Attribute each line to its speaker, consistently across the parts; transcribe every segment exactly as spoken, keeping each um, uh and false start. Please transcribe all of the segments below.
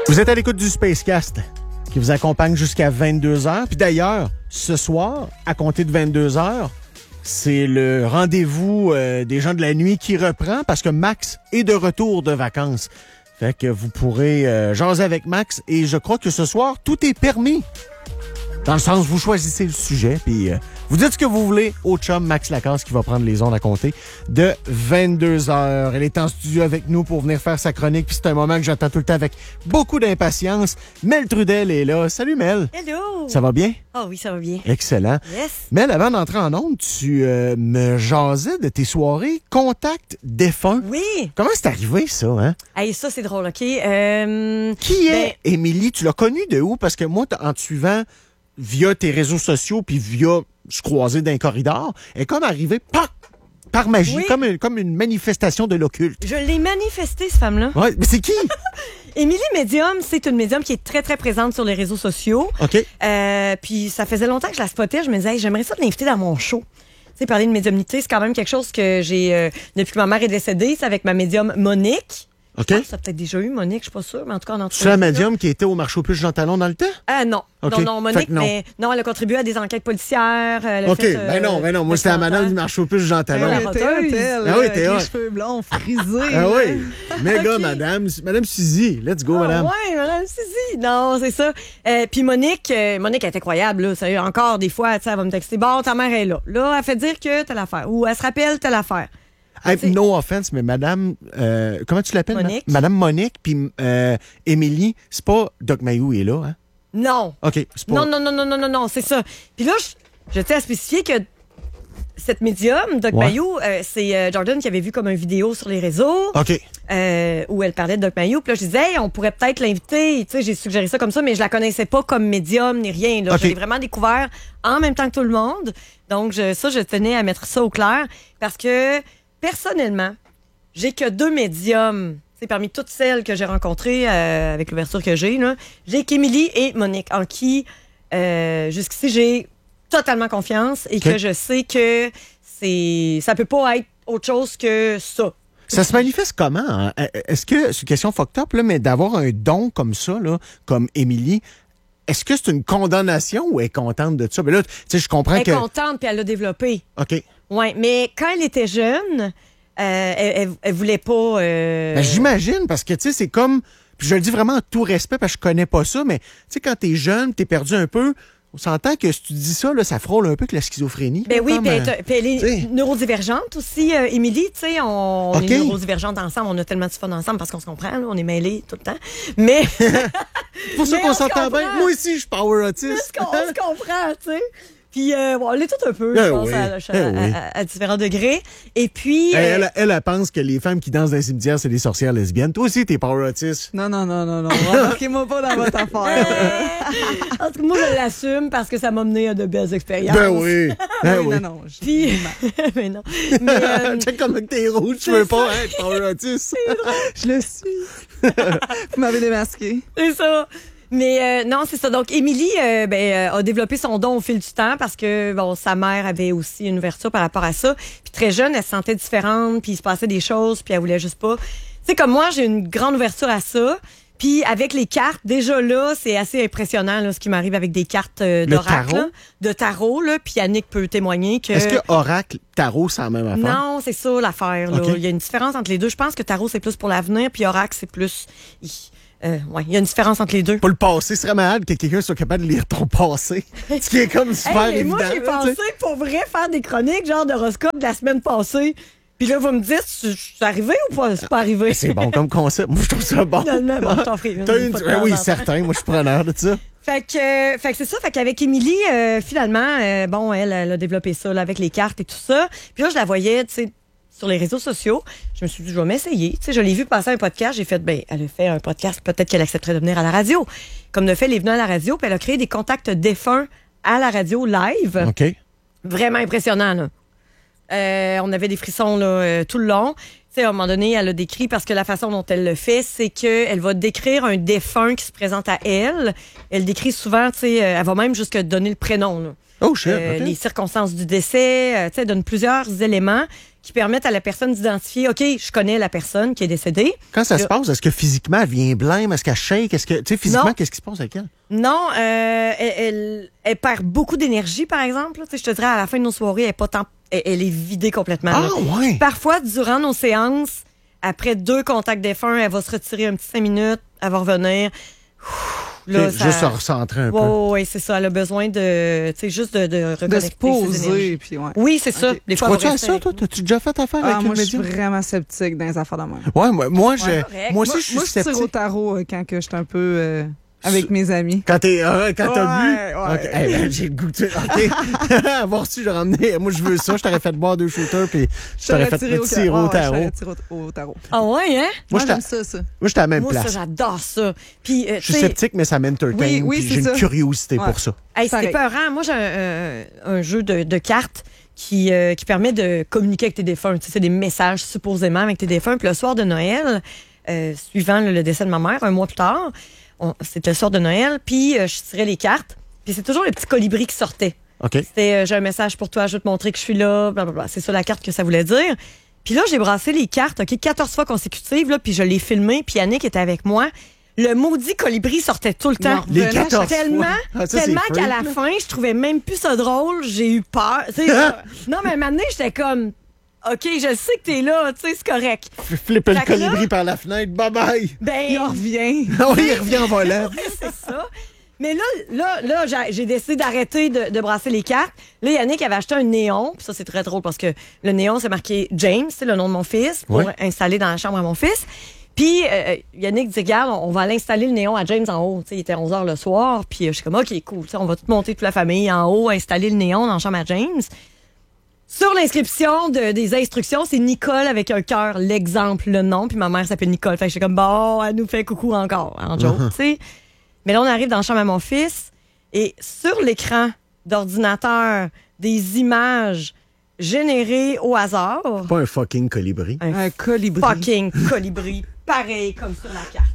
Speaker 1: Vous êtes à l'écoute du Spacecast qui vous accompagne jusqu'à vingt-deux heures. Puis d'ailleurs, ce soir, à compter de vingt-deux heures, c'est le rendez-vous euh, des gens de la nuit qui reprend parce que Max est de retour de vacances. Fait que vous pourrez euh, jaser avec Max et je crois que ce soir, tout est permis. Dans le sens, vous choisissez le sujet, puis euh, vous dites ce que vous voulez au chum Max Lacasse qui va prendre les ondes à compter de vingt-deux heures. Elle est en studio avec nous pour venir faire sa chronique, puis c'est un moment que j'attends tout le temps avec beaucoup d'impatience. Mel Trudel est là. Salut Mel.
Speaker 2: Hello.
Speaker 1: Ça va bien?
Speaker 2: Ah oh oui, ça va bien.
Speaker 1: Excellent.
Speaker 2: Yes.
Speaker 1: Mel, avant d'entrer en ondes, tu euh, me jasais de tes soirées Contact défunt.
Speaker 2: Oui.
Speaker 1: Comment c'est arrivé, ça, hein?
Speaker 2: Hey, ça, c'est drôle, OK? Euh,
Speaker 1: Qui est
Speaker 2: ben,
Speaker 1: Émilie? Tu l'as connue de où? Parce que moi, en te suivant via tes réseaux sociaux puis via se croiser d'un corridor, elle est comme arrivée par, par magie,
Speaker 2: Oui.
Speaker 1: comme, une, comme une manifestation de l'occulte.
Speaker 2: je l'ai manifesté, cette femme-là.
Speaker 1: Ouais, mais c'est qui?
Speaker 2: Émilie Médium, c'est une médium qui est très, très présente sur les réseaux sociaux.
Speaker 1: OK.
Speaker 2: Euh, puis ça faisait longtemps que je la spottais. Je me disais, hey, j'aimerais ça l'inviter dans mon show. Tu sais, parler de médiumnité, c'est quand même quelque chose que j'ai, euh, depuis que ma mère est décédée, c'est avec ma médium Monique.
Speaker 1: OK.
Speaker 2: Je pense que ça a peut-être déjà eu Monique, je suis pas sûre, mais en tout cas, on en
Speaker 1: C'est la médium qui était au marché aux puces Jean Talon dans le temps?
Speaker 2: Ah non,
Speaker 1: OK.
Speaker 2: non, non, Monique,
Speaker 1: Fait que non.
Speaker 2: mais non, elle a contribué à des enquêtes policières. Elle a
Speaker 1: OK,
Speaker 2: fait, euh,
Speaker 1: ben non, ben non. Moi, c'était la madame du marché aux puces Jean Talon.
Speaker 2: la
Speaker 3: Elle était
Speaker 2: roteuse.
Speaker 3: hôtel,
Speaker 1: Ah oui,
Speaker 3: avec
Speaker 1: t'es
Speaker 3: les
Speaker 1: hot.
Speaker 3: cheveux blonds frisés.
Speaker 1: Ah oui, méga
Speaker 2: OK.
Speaker 1: madame. Madame Suzy, let's go,
Speaker 2: Ah,
Speaker 1: madame.
Speaker 2: ouais, madame Suzy. Non, c'est ça. Euh, Puis Monique, euh, Monique elle est incroyable, là. Sérieux, encore des fois, tu sais, elle va me texter, bon, ta mère est là. Là, elle fait dire que telle affaire. Ou elle se rappelle telle affaire.
Speaker 1: Hey,
Speaker 2: C'est-
Speaker 1: no offense, mais madame, euh, comment tu l'appelles?
Speaker 2: Monique.
Speaker 1: ma- Madame Monique, puis euh, Émilie, c'est pas Doc Mayou est là, hein?
Speaker 2: Non.
Speaker 1: OK, c'est pas...
Speaker 2: Non, non, non, non, non, non, non, c'est ça. Puis là, je, je tiens à spécifier que cette médium, Doc
Speaker 1: Ouais.
Speaker 2: Mayou, euh, c'est euh, Jordan qui avait vu comme une vidéo sur les réseaux.
Speaker 1: OK.
Speaker 2: Euh, où elle parlait de Doc Mayou. Puis là, je disais, hey, on pourrait peut-être l'inviter. Tu sais, j'ai suggéré ça comme ça, mais je la connaissais pas comme médium ni rien. Là.
Speaker 1: OK.
Speaker 2: Je l'ai vraiment découvert en même temps que tout le monde. Donc, je, ça, je tenais à mettre ça au clair parce que, personnellement, j'ai que deux médiums. C'est parmi toutes celles que j'ai rencontrées euh, avec l'ouverture que j'ai, là, j'ai qu'Émilie et Monique, en qui, euh, jusqu'ici, j'ai totalement confiance et
Speaker 1: OK.
Speaker 2: que je sais que c'est ça peut pas être autre chose que ça.
Speaker 1: Ça se manifeste comment? Hein? Est-ce que, c'est une question fucked up, là, mais d'avoir un don comme ça, là, comme Émilie, est-ce que c'est une condamnation ou elle est contente de ça? Mais là, tu sais, je comprends
Speaker 2: Elle
Speaker 1: que...
Speaker 2: est contente puis elle l'a développé.
Speaker 1: OK.
Speaker 2: Ouais, mais quand elle était jeune, euh, elle, elle, elle voulait pas. euh,
Speaker 1: Ben, j'imagine, parce que, tu sais, c'est comme... Puis je le dis vraiment en tout respect, parce que je connais pas ça, mais, tu sais, quand t'es jeune, t'es perdu un peu, on s'entend que si tu dis ça, là, ça frôle un peu que la schizophrénie.
Speaker 2: Ben
Speaker 1: là,
Speaker 2: oui,
Speaker 1: comme,
Speaker 2: puis elle,
Speaker 1: euh,
Speaker 2: est- puis elle est
Speaker 1: t'sais.
Speaker 2: neurodivergente aussi, euh, Émilie. Tu sais, on, on
Speaker 1: OK.
Speaker 2: est neurodivergentes ensemble. On a tellement de fun ensemble parce qu'on se comprend. Là, on est mêlés tout le temps. Mais
Speaker 1: pour ça
Speaker 2: mais
Speaker 1: qu'on
Speaker 2: on se
Speaker 1: s'entend bien.
Speaker 2: comprend.
Speaker 1: Moi aussi, je suis power
Speaker 2: on
Speaker 1: autiste.
Speaker 2: se, on se comprend, tu sais. Puis euh, bon, on l'est tout un peu,
Speaker 1: Ben
Speaker 2: je pense,
Speaker 1: oui,
Speaker 2: à, à-
Speaker 1: ben oui.
Speaker 2: à- à différents degrés. Et puis.
Speaker 1: Elle,
Speaker 2: euh,
Speaker 1: elle, elle, elle pense que les femmes qui dansent dans les cimetières, c'est des sorcières lesbiennes. Toi aussi, t'es power autiste.
Speaker 3: Non, non, non, non, non. Remarquez-moi pas dans votre affaire.
Speaker 2: euh, en tout cas, moi, je l'assume parce que ça m'a mené à de belles expériences.
Speaker 1: Ben oui. Ben
Speaker 3: oui,
Speaker 1: oui.
Speaker 3: non, non. je-
Speaker 2: Puis, mais non. Mais, euh,
Speaker 1: Check comme que t'es rouge, tu veux pas être power autiste.
Speaker 3: Je le suis. Vous m'avez démasqué.
Speaker 2: c'est ça. Mais euh, non, c'est ça. Donc, Émilie euh, ben, euh, a développé son don au fil du temps parce que bon, sa mère avait aussi une ouverture par rapport à ça. Puis très jeune, elle se sentait différente, puis il se passait des choses, puis elle voulait juste pas. Tu sais, comme moi, j'ai une grande ouverture à ça. Puis avec les cartes, déjà là, c'est assez impressionnant là, ce qui m'arrive avec des cartes euh,
Speaker 1: Le
Speaker 2: d'oracle,
Speaker 1: tarot?
Speaker 2: là, de tarot. Là, puis Yannick peut témoigner que...
Speaker 1: Est-ce que oracle, tarot, c'est la même affaire?
Speaker 2: Non, c'est ça l'affaire. là.
Speaker 1: OK.
Speaker 2: Il y a une différence entre les deux. Je pense que tarot, c'est plus pour l'avenir, puis oracle, c'est plus... Euh, ouais, il y a une différence entre les deux.
Speaker 1: Pour le passé, ce serait malade que quelqu'un soit capable de lire ton passé. Ce qui est comme super
Speaker 2: Hey, mais
Speaker 1: évident.
Speaker 2: moi, j'ai
Speaker 1: là,
Speaker 2: pensé
Speaker 1: tu sais.
Speaker 2: pour vrai faire des chroniques genre d'horoscope de la semaine passée. Puis là, vous me dites, c'est c'est arrivé ou pas? C'est pas arrivé.
Speaker 1: C'est bon comme concept. Moi, je trouve ça bon.
Speaker 2: Finalement, bon, je t'en ferai une.
Speaker 1: T'as une...
Speaker 2: Pas de
Speaker 1: Ben
Speaker 2: temps
Speaker 1: oui,
Speaker 2: en temps.
Speaker 1: certain. Moi, je suis preneur de ça.
Speaker 2: Fait que, euh, fait que c'est ça. Fait qu'avec Émilie, euh, finalement, euh, bon, elle, elle a développé ça là, avec les cartes et tout ça. Puis là, je la voyais, tu sais, sur les réseaux sociaux. Je me suis dit, je vais m'essayer. Tu sais, je l'ai vu passer un podcast. J'ai fait, ben, elle a fait un podcast. Peut-être qu'elle accepterait de venir à la radio. Comme de fait, elle est venue à la radio. Puis elle a créé des contacts défunts à la radio live.
Speaker 1: OK.
Speaker 2: Vraiment impressionnant, là. Euh, on avait des frissons là, euh, tout le long. Tu sais, à un moment donné, elle a décrit, parce que la façon dont elle le fait, c'est qu'elle va décrire un défunt qui se présente à elle. Elle décrit souvent, tu sais, euh, elle va même jusqu'à donner le prénom, là.
Speaker 1: Oh, shit.
Speaker 2: Euh,
Speaker 1: OK.
Speaker 2: les circonstances du décès, euh, tu sais, elle donne plusieurs éléments qui permettent à la personne d'identifier, OK, je connais la personne qui est décédée.
Speaker 1: Quand ça
Speaker 2: Là,
Speaker 1: se passe, est-ce que physiquement, elle vient blême? Est-ce qu'elle shake? Est-ce que, tu sais, physiquement,
Speaker 2: Non.
Speaker 1: qu'est-ce qui se passe avec elle?
Speaker 2: Non, euh, elle, elle, elle perd beaucoup d'énergie, par exemple. Tu sais, je te dirais, à la fin de nos soirées, elle est, pas tant, elle, elle est vidée complètement.
Speaker 1: Ah,
Speaker 2: là.
Speaker 1: ouais!
Speaker 2: Parfois, durant nos séances, après deux contacts défunts, elle va se retirer un petit cinq minutes, elle va revenir. Ouh, là,
Speaker 1: C'est
Speaker 2: ça...
Speaker 1: Juste se recentrer un peu.
Speaker 2: Oui, ouais, c'est ça. Elle a besoin de, tu sais, juste de, de reconnecter
Speaker 3: De se
Speaker 2: ses
Speaker 3: poser,
Speaker 2: énergies.
Speaker 3: puis ouais.
Speaker 2: Oui, c'est ça.
Speaker 3: Ok.
Speaker 2: Des
Speaker 1: Tu
Speaker 2: fois, elle va
Speaker 1: crois-tu à
Speaker 2: rester
Speaker 1: ça,
Speaker 2: avec
Speaker 1: toi?
Speaker 2: nous.
Speaker 1: T'as-tu déjà fait affaire
Speaker 3: Ah,
Speaker 1: avec
Speaker 3: moi,
Speaker 1: une
Speaker 3: je suis
Speaker 1: médium?
Speaker 3: vraiment sceptique dans les affaires de même.
Speaker 1: Ouais, moi, moi, j'ai-
Speaker 2: correct.
Speaker 1: moi aussi,
Speaker 3: Moi,
Speaker 1: je suis
Speaker 3: moi, je tire au
Speaker 1: sceptique.
Speaker 3: tarot euh, quand que je suis un peu euh, avec mes amis.
Speaker 1: Quand t'es, euh, quand t'as bu?
Speaker 3: Ouais, ouais.
Speaker 1: OK. Hey, ben, j'ai le goût de... OK. Avoir su, je ramené. Moi, je veux ça. Je t'aurais fait boire deux shooters, puis je t'aurais fait
Speaker 3: tiré
Speaker 1: tirer au
Speaker 3: ouais,
Speaker 1: tarot.
Speaker 3: je t'aurais tiré au, au tarot.
Speaker 2: Ah ouais, hein?
Speaker 1: Moi,
Speaker 3: Moi,
Speaker 1: j'étais à-
Speaker 3: j'aime ça, ça.
Speaker 1: moi, j'étais à la même
Speaker 2: Moi, ça,
Speaker 1: place.
Speaker 2: j'adore ça. Puis, euh,
Speaker 1: Je suis
Speaker 2: tu sais,
Speaker 1: sceptique, mais ça m'entertain.
Speaker 3: Oui, oui,
Speaker 1: puis
Speaker 3: c'est
Speaker 1: j'ai
Speaker 3: ça.
Speaker 1: une curiosité
Speaker 3: Ouais.
Speaker 1: pour ça.
Speaker 2: hey, c'était
Speaker 3: pareil.
Speaker 2: peurant. Moi, j'ai un, un- un jeu de, de cartes qui, euh, qui permet de communiquer avec tes défunts. Tu sais, c'est des messages, supposément, avec tes défunts. Puis le soir de Noël, euh, suivant le, le décès de ma mère, un mois plus tard, on- c'était le soir de Noël, puis euh, je tirais les cartes. Puis c'est toujours le petit colibri qui sortait.
Speaker 1: OK.
Speaker 2: C'était euh, j'ai un message pour toi, je veux te montrer que je suis là, blablabla. C'est ça la carte que ça voulait dire. Puis là, j'ai brassé les cartes, OK, quatorze fois consécutives, là, puis je l'ai filmé, puis Yannick était avec moi. Le maudit colibri sortait tout le temps.
Speaker 3: Non,
Speaker 1: Les
Speaker 3: Venez à
Speaker 1: quatorze fois.
Speaker 2: Tellement,
Speaker 1: Ah, ça, c'est
Speaker 2: tellement
Speaker 1: freak,
Speaker 2: qu'à la
Speaker 1: là.
Speaker 2: fin, je trouvais même plus ça drôle. J'ai eu peur. Tu sais, euh, non, mais maintenant, j'étais comme, OK, je sais que t'es là, tu sais, c'est correct.
Speaker 1: F- Flipper le
Speaker 2: Fait que là-
Speaker 1: colibri par la fenêtre. Bye-bye.
Speaker 2: Ben,
Speaker 3: Il en revient.
Speaker 1: Ah oui, il revient en volant.
Speaker 2: c'est ça. Mais là, là, là, j'ai- j'ai décidé d'arrêter de, de brasser les cartes. Là, Yannick avait acheté un néon. Puis ça, c'est très drôle parce que le néon, c'est marqué James, c'est le nom de mon fils, pour
Speaker 1: Ouais.
Speaker 2: installer dans la chambre à mon fils. Puis euh, Yannick dit, regarde, on va aller installer le néon à James en haut. Tu sais, il était onze heures le soir. Puis euh, je suis comme, OK, cool. Tu sais, on va tout monter, toute la famille en haut, installer le néon dans la chambre à James. Sur l'inscription de- des instructions, c'est Nicole avec un cœur, l'exemple, le nom. Puis ma mère s'appelle Nicole. Fait que j'étais comme, bon, elle nous fait coucou encore, en joke, tu sais. Mais là, on arrive dans la chambre à mon fils et sur l'écran d'ordinateur, des images générées au hasard.
Speaker 1: Pas un fucking colibri.
Speaker 2: Un
Speaker 3: Un colibri.
Speaker 2: fucking colibri, pareil comme sur la carte.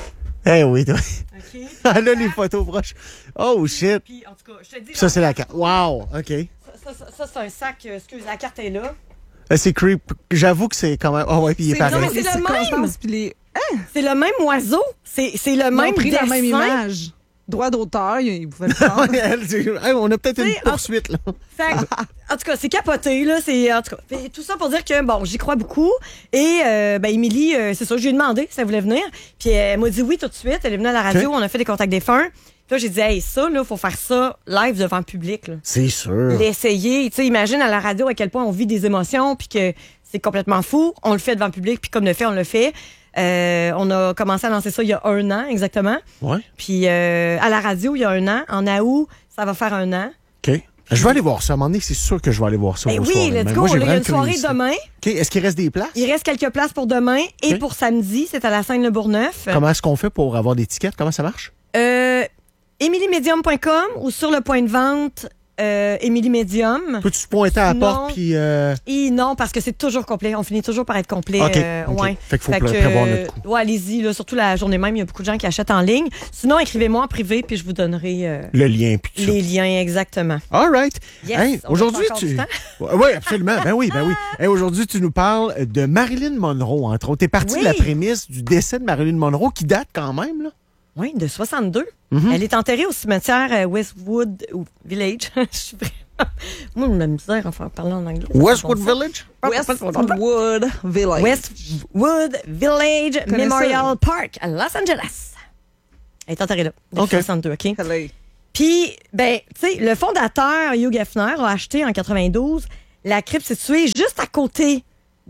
Speaker 1: Eh oui, oui.
Speaker 2: OK?
Speaker 1: Ah là, les photos proches. Oh shit.
Speaker 2: Puis, en tout cas, je te dis,
Speaker 1: Ça, c'est la carte. Wow. OK.
Speaker 2: ça, ça, ça, c'est un sac. euh, excuse, la carte est là.
Speaker 1: Euh, C'est creep. J'avoue que c'est quand même. Oh ouais, puis il est
Speaker 3: C'est-
Speaker 1: pareil.
Speaker 2: non, mais c'est
Speaker 3: les
Speaker 2: le même.
Speaker 3: circonstances, puis les...
Speaker 2: C'est le même oiseau. C'est c'est le
Speaker 3: Ils
Speaker 2: même
Speaker 3: ont pris la même
Speaker 2: dessin.
Speaker 3: image. Droit d'auteur, ils ils pouvaient le prendre.
Speaker 1: Ouais, elle, c'est- hey, on a peut-être une
Speaker 2: Tu sais, en-
Speaker 1: poursuite, là.
Speaker 2: Fait que, en tout cas, c'est capoté, là. C'est, en tout cas, fait tout ça pour dire que, bon, j'y crois beaucoup. Et, euh, ben, Émilie, euh, c'est ça, je lui ai demandé si elle voulait venir. Puis, elle m'a dit oui tout de suite. Elle est venue à la radio,
Speaker 1: Ok.
Speaker 2: on a fait des contacts défunts. Puis là, j'ai dit, hey, ça, là, faut faire ça live devant le public, là.
Speaker 1: C'est sûr.
Speaker 2: L'essayer. Tu sais, imagine à la radio à quel point on vit des émotions, puis que c'est complètement fou. On le fait devant le public, puis comme le fait, on le fait. Euh, on a commencé à lancer ça il y a un an, exactement.
Speaker 1: Ouais.
Speaker 2: Puis, euh, à la radio, il y a un an. En août, ça va faire un an.
Speaker 1: OK. Je vais aller voir ça. À un moment donné, c'est sûr que je vais aller voir ça.
Speaker 2: Ben
Speaker 1: aux
Speaker 2: oui,
Speaker 1: soirées.
Speaker 2: let's
Speaker 1: Mais
Speaker 2: go.
Speaker 1: moi, j'ai
Speaker 2: Là, il y a une
Speaker 1: vraiment
Speaker 2: soirée
Speaker 1: curiosité.
Speaker 2: demain.
Speaker 1: OK. Est-ce qu'il reste des places?
Speaker 2: Il reste quelques places pour demain et
Speaker 1: Ok.
Speaker 2: pour samedi, c'est à la Seine Le Bourgneuf.
Speaker 1: Comment est-ce qu'on fait pour avoir des tickets? Comment ça marche?
Speaker 2: Euh, emily medium point com ou sur le point de vente euh, Emily Medium.
Speaker 1: Peux-tu te pointer à la
Speaker 2: Non.
Speaker 1: porte puis. Euh...
Speaker 2: Et non, parce que c'est toujours complet. On finit toujours par être complet.
Speaker 1: OK.
Speaker 2: euh,
Speaker 1: OK.
Speaker 2: ouais.
Speaker 1: Fait qu'il faut
Speaker 2: Fait
Speaker 1: pré-
Speaker 2: que,
Speaker 1: prévoir notre coup.
Speaker 2: ouais, allez-y, là, surtout la journée même, il y a beaucoup de gens qui achètent en ligne. Sinon, écrivez-moi en privé, puis je vous donnerai euh,
Speaker 1: Le lien puis tout ça.
Speaker 2: les liens exactement.
Speaker 1: All right.
Speaker 2: Yes,
Speaker 1: Hey,
Speaker 2: on
Speaker 1: aujourd'hui,
Speaker 2: reste encore
Speaker 1: tu.
Speaker 2: du temps.
Speaker 1: Oui, absolument. Ben oui, ben oui. Hey, aujourd'hui, tu nous parles de Marilyn Monroe, entre autres. T'es parti
Speaker 2: Oui.
Speaker 1: de la prémisse du décès de Marilyn Monroe qui date quand même, là.
Speaker 2: Oui, de soixante-deux.
Speaker 1: Mhm.
Speaker 2: Elle est enterrée au cimetière euh, Westwood ou Village. Je suis vraiment... Moi, j'ai de la misère en fa- parlant en anglais.
Speaker 1: Westwood Village?
Speaker 3: Westwood Village.
Speaker 2: Westwood Village
Speaker 3: Connais
Speaker 2: Memorial
Speaker 3: ça.
Speaker 2: Park à Los Angeles. Elle est enterrée là, depuis
Speaker 1: OK.
Speaker 2: soixante-deux, OK?
Speaker 3: Allez.
Speaker 2: Puis, ben, tu sais, le fondateur, Hugh Hefner, a acheté en quatre-vingt-douze la crypte située juste à côté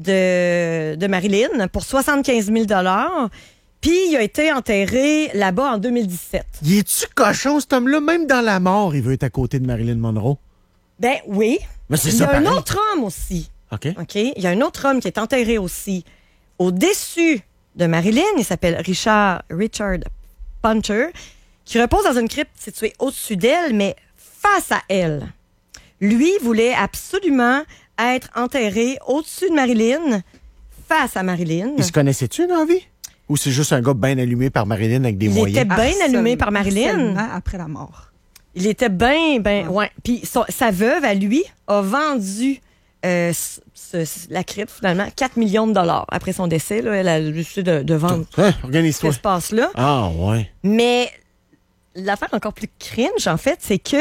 Speaker 2: de, de Marilyn pour soixante-quinze mille dollars. Puis, il a été enterré là-bas en deux mille dix-sept.
Speaker 1: Il est-tu cochon, cet homme-là? Même dans la mort, il veut être à côté de Marilyn Monroe.
Speaker 2: Ben oui.
Speaker 1: Mais c'est
Speaker 2: Il y
Speaker 1: ça,
Speaker 2: a un
Speaker 1: pareil.
Speaker 2: autre homme aussi.
Speaker 1: OK.
Speaker 2: OK? Il y a un autre homme qui est enterré aussi au-dessus de Marilyn. Il s'appelle Richard, Richard Punter, qui repose dans une crypte située au-dessus d'elle, mais face à elle. Lui voulait absolument être enterré au-dessus de Marilyn, face à Marilyn.
Speaker 1: Il se connaissait-tu dans la vie? Ou c'est juste un gars bien allumé par Marilyn avec des
Speaker 2: Il
Speaker 1: moyens?
Speaker 2: était bien allumé par Marilyn.
Speaker 3: Harcèlement après la mort.
Speaker 2: Il était bien, ben, ouais. Puis son- sa veuve, à lui, a vendu euh, ce- ce- la crypte, finalement, quatre millions de dollars. Après son décès, là, elle a décidé de, de vendre
Speaker 1: Hein,
Speaker 2: cet
Speaker 1: organise-toi.
Speaker 2: espace-là.
Speaker 1: Ah, ouais.
Speaker 2: Mais l'affaire encore plus cringe, en fait, c'est que,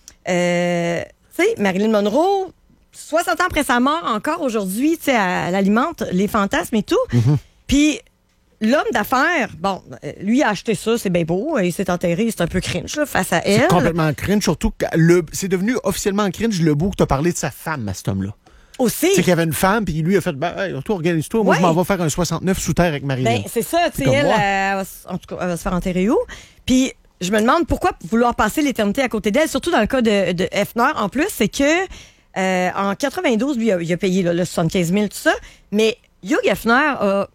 Speaker 2: euh, tu sais, Marilyn Monroe, soixante ans après sa mort, encore aujourd'hui, tu sais, elle, elle alimente les fantasmes et tout. Puis l'homme d'affaires, bon, euh, lui a acheté ça, c'est bien beau, il s'est enterré, c'est un peu cringe là, face à elle.
Speaker 1: C'est complètement cringe, surtout que le, c'est devenu officiellement cringe le bout que tu as parlé de sa femme à cet homme-là.
Speaker 2: Aussi.
Speaker 1: C'est qu'il y avait une femme, puis lui a fait, ben, hey, toi, organise-toi, moi,
Speaker 2: Ouais.
Speaker 1: je m'en vais faire un soixante-neuf sous terre avec Marilyn.
Speaker 2: Ben, c'est ça, tu sais,
Speaker 1: Comme
Speaker 2: elle,
Speaker 1: moi.
Speaker 2: elle va, s- en tout cas, elle va se faire enterrer où? Puis, je me demande pourquoi vouloir passer l'éternité à côté d'elle, surtout dans le cas de, de Hefner. En plus, c'est que euh, en quatre-vingt-douze, lui, il a, il a payé là, le soixante-quinze mille, tout ça, mais Hugh Hefner a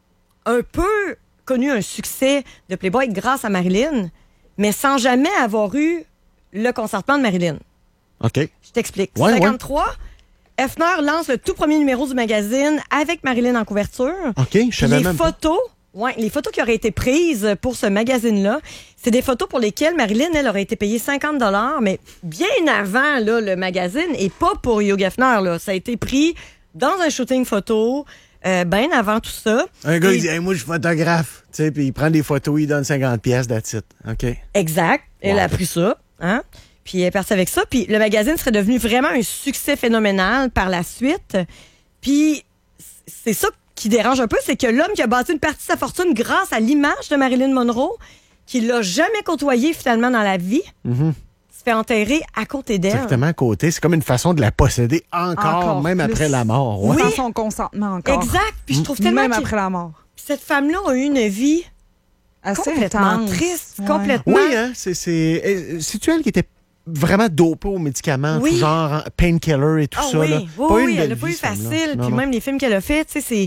Speaker 2: un peu connu un succès de Playboy grâce à Marilyn, mais sans jamais avoir eu le consentement de Marilyn.
Speaker 1: OK.
Speaker 2: Je t'explique.
Speaker 1: Ouais,
Speaker 2: cinquante-trois, Hefner lance le tout premier numéro du magazine avec Marilyn en couverture.
Speaker 1: OK, je
Speaker 2: Puis
Speaker 1: savais
Speaker 2: les
Speaker 1: même pas.
Speaker 2: photos, ouais, les photos qui auraient été prises pour ce magazine-là, c'est des photos pour lesquelles Marilyn, elle, aurait été payée cinquante dollars, mais bien avant là, le magazine, et pas pour Hugh Hefner. Là. Ça a été pris dans un shooting photo, euh, bien avant tout ça.
Speaker 1: Un gars,
Speaker 2: Et-
Speaker 1: il dit, hey, moi, je suis photographe. Tu sais, puis il prend des photos, il donne cinquante pièces that's it. OK.
Speaker 2: Exact. Elle
Speaker 1: Wow.
Speaker 2: a pris ça, hein? Puis elle est partie avec ça. Puis le magazine serait devenu vraiment un succès phénoménal par la suite. Puis c'est ça qui dérange un peu, c'est que l'homme qui a bâti une partie de sa fortune grâce à l'image de Marilyn Monroe, qui l'a jamais côtoyée finalement dans la vie, se fait enterrer à côté d'elle.
Speaker 1: Exactement à côté. C'est comme une façon de la posséder encore,
Speaker 3: Encore
Speaker 1: même
Speaker 3: plus.
Speaker 1: après la mort. Ouais.
Speaker 2: Oui.
Speaker 3: Sans son consentement encore.
Speaker 2: Exact. Puis je trouve tellement
Speaker 3: Même
Speaker 2: que
Speaker 3: après la mort.
Speaker 2: cette femme-là a eu une vie
Speaker 3: Assez
Speaker 2: complètement
Speaker 3: intense.
Speaker 2: triste,
Speaker 3: Ouais.
Speaker 2: complètement.
Speaker 1: Oui, hein, c'est, c'est, euh, c'est-tu elle qui était vraiment dopée aux médicaments,
Speaker 2: Oui.
Speaker 1: tout genre hein, painkiller et tout
Speaker 2: Ah
Speaker 1: ça?
Speaker 2: oui,
Speaker 1: là.
Speaker 2: oui,
Speaker 1: Pas
Speaker 2: oui,
Speaker 1: une
Speaker 2: elle
Speaker 1: belle
Speaker 2: n'a pas
Speaker 1: vie,
Speaker 2: eu
Speaker 1: cette femme-là.
Speaker 2: facile.
Speaker 1: Non,
Speaker 2: Puis
Speaker 1: non.
Speaker 2: même les films qu'elle a fait, tu sais, c'est.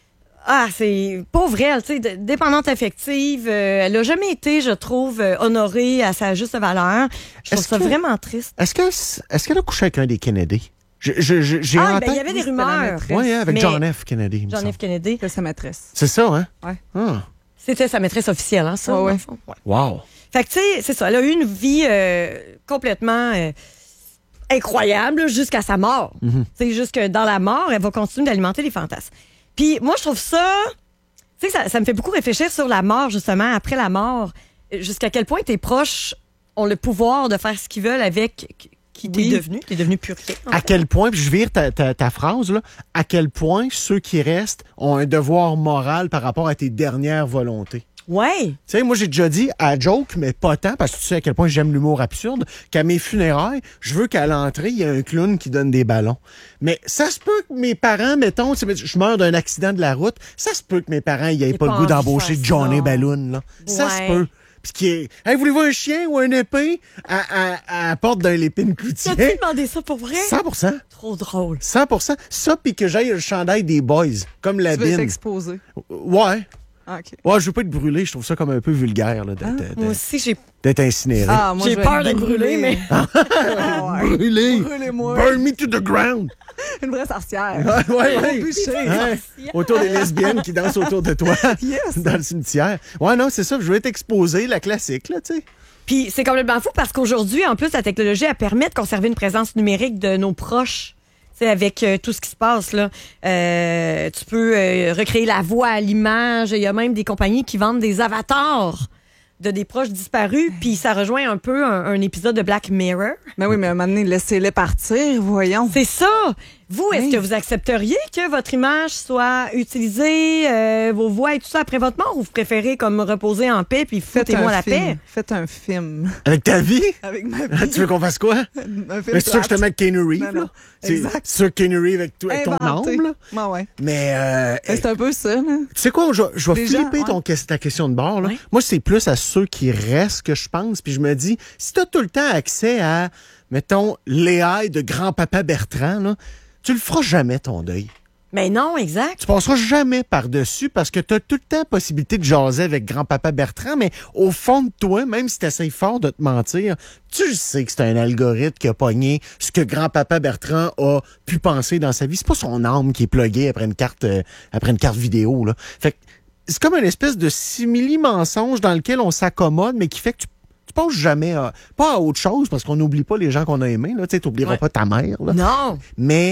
Speaker 2: Ah, c'est pauvre elle, tu sais, d- dépendante affective. euh, elle n'a jamais été, je trouve, euh, honorée à sa juste valeur. Je trouve
Speaker 1: Est-ce
Speaker 2: ça
Speaker 1: que-
Speaker 2: vraiment triste.
Speaker 1: Est-ce, que, est-ce qu'elle a couché avec un des Kennedy? Je, je, je- j'ai
Speaker 2: Ah,
Speaker 1: en
Speaker 2: ben, il y
Speaker 1: tête-
Speaker 2: avait des
Speaker 3: Oui, c'était la
Speaker 2: rumeurs.
Speaker 3: maîtresse.
Speaker 1: Oui, hein, avec
Speaker 2: Mais-
Speaker 1: John F. Kennedy. il me
Speaker 2: John
Speaker 1: semble.
Speaker 2: F. Kennedy.
Speaker 3: C'est sa maîtresse.
Speaker 1: C'est ça, hein?
Speaker 3: Ouais.
Speaker 1: Ah.
Speaker 2: C'était sa maîtresse officielle, hein, ça?
Speaker 3: Ouais,
Speaker 2: dans
Speaker 3: ouais.
Speaker 2: le fond? Ouais.
Speaker 1: Wow.
Speaker 2: Fait que, tu sais, c'est ça. Elle a eu une vie euh, complètement euh, incroyable jusqu'à sa mort. Tu sais, jusque dans la mort, elle va continuer d'alimenter les fantasmes. Puis moi, je trouve ça... Tu sais, ça, ça me fait beaucoup réfléchir sur la mort, justement, après la mort. Jusqu'à quel point tes proches ont le pouvoir de faire ce qu'ils veulent avec qui t'es
Speaker 3: Oui.
Speaker 2: devenu. T'es devenu plus rien. en
Speaker 1: À
Speaker 2: fait.
Speaker 1: quel point, puis je vire ta, ta, ta phrase, là, à quel point ceux qui restent ont un devoir moral par rapport à tes dernières volontés.
Speaker 2: Ouais.
Speaker 1: Tu sais, moi, j'ai déjà dit à joke, mais pas tant, parce que tu sais à quel point j'aime l'humour absurde, qu'à mes funérailles, je veux qu'à l'entrée, il y ait un clown qui donne des ballons. Mais ça se peut que mes parents, mettons, tu sais, je meurs d'un accident de la route, ça se peut que mes parents, ils aient
Speaker 2: J'ai
Speaker 1: pas,
Speaker 2: pas
Speaker 1: le goût
Speaker 2: envie de
Speaker 1: d'embaucher
Speaker 2: faire
Speaker 1: Johnny
Speaker 2: ça.
Speaker 1: Balloon, là. Ça se
Speaker 2: Ouais.
Speaker 1: peut. Puis qui est, hey, voulez-vous un chien ou un épée à, à, à la porte d'un lépine cloutier?
Speaker 2: T'as-tu demandé ça pour vrai?
Speaker 1: cent pour cent.
Speaker 2: Trop drôle.
Speaker 1: cent pour cent. Ça, puis que j'aille le chandail des boys, comme la
Speaker 3: Tu veux
Speaker 1: bine.
Speaker 3: t'exposer.
Speaker 1: Ouais.
Speaker 3: Ah, OK.
Speaker 1: Ouais, je veux pas être brûlé. Je trouve ça comme un peu vulgaire, là, d'être, d'être-
Speaker 2: Moi aussi, j'ai
Speaker 1: d'être incinéré.
Speaker 3: Ah, moi,
Speaker 2: J'ai
Speaker 3: je vais
Speaker 2: peur
Speaker 3: être
Speaker 2: d'être brûlée, mais-
Speaker 3: Ouais.
Speaker 1: Brûlé.
Speaker 3: Brûlez-moi.
Speaker 1: Burn me to the ground.
Speaker 3: Une vraie sorcière.
Speaker 1: Ouais, ouais, ouais.
Speaker 3: Bûcher.
Speaker 1: Ouais. Autour des lesbiennes qui dansent autour de toi.
Speaker 3: Yes.
Speaker 1: Dans le cimetière. Ouais, non, c'est ça. Je veux être exposé, la classique, là, tu sais.
Speaker 2: Puis c'est complètement fou parce qu'aujourd'hui, en plus, la technologie, elle permet de conserver une présence numérique de nos proches. Tu sais, avec euh, tout ce qui se passe, là. Euh, tu peux euh, recréer la voix à l'image. Il y a même des compagnies qui vendent des avatars de des proches disparus. Puis ça rejoint un peu un, un épisode de Black Mirror.
Speaker 3: Mais oui, mais à un moment donné, laissez-les partir, voyons.
Speaker 2: C'est ça. Vous, est-ce
Speaker 3: Oui.
Speaker 2: que vous accepteriez que votre image soit utilisée, euh, vos voix et tout ça après votre mort, ou vous préférez comme reposer en paix puis
Speaker 3: Faites
Speaker 2: foutez-moi
Speaker 3: un
Speaker 2: la
Speaker 3: film.
Speaker 2: paix?
Speaker 3: Faites un film.
Speaker 1: Avec ta vie?
Speaker 3: Avec ma
Speaker 1: Ah,
Speaker 3: vie.
Speaker 1: tu veux qu'on fasse quoi?
Speaker 3: Un film
Speaker 1: Mais c'est sûr que je te
Speaker 3: plate.
Speaker 1: mets avec Keanu Reeves,
Speaker 3: Non, non.
Speaker 1: là. C'est
Speaker 3: Exact.
Speaker 1: c'est sûr que Keanu Reeves avec, tout- avec ton
Speaker 3: Inventé.
Speaker 1: âme, là.
Speaker 3: Ouais, ouais.
Speaker 1: Mais, euh,
Speaker 3: Mais C'est un peu ça, là.
Speaker 1: tu sais quoi, je, je vais
Speaker 3: Les gens,
Speaker 1: flipper
Speaker 3: ouais.
Speaker 1: ton, que- ta question de bord. Là.
Speaker 2: Ouais.
Speaker 1: Moi, c'est plus à ceux qui restent que je pense. Puis je me dis, si tu as tout le temps accès à, mettons, l'A I de grand-papa Bertrand, là, tu le feras jamais, ton deuil.
Speaker 2: Mais non, exact.
Speaker 1: Tu passeras jamais par-dessus parce que tu as tout le temps possibilité de jaser avec grand-papa Bertrand, mais au fond de toi, même si tu essaies fort de te mentir, tu le sais que c'est un algorithme qui a pogné ce que grand-papa Bertrand a pu penser dans sa vie. C'est pas son âme qui est pluguée après une carte, euh, après une carte vidéo, là. Fait que c'est comme une espèce de simili-mensonge dans lequel on s'accommode, mais qui fait que tu tu penses jamais à, pas à autre chose parce qu'on n'oublie pas les gens qu'on a aimés, là. Tu sais, t'oublieras
Speaker 2: Ouais.
Speaker 1: pas ta mère, là.
Speaker 2: Non.
Speaker 1: Mais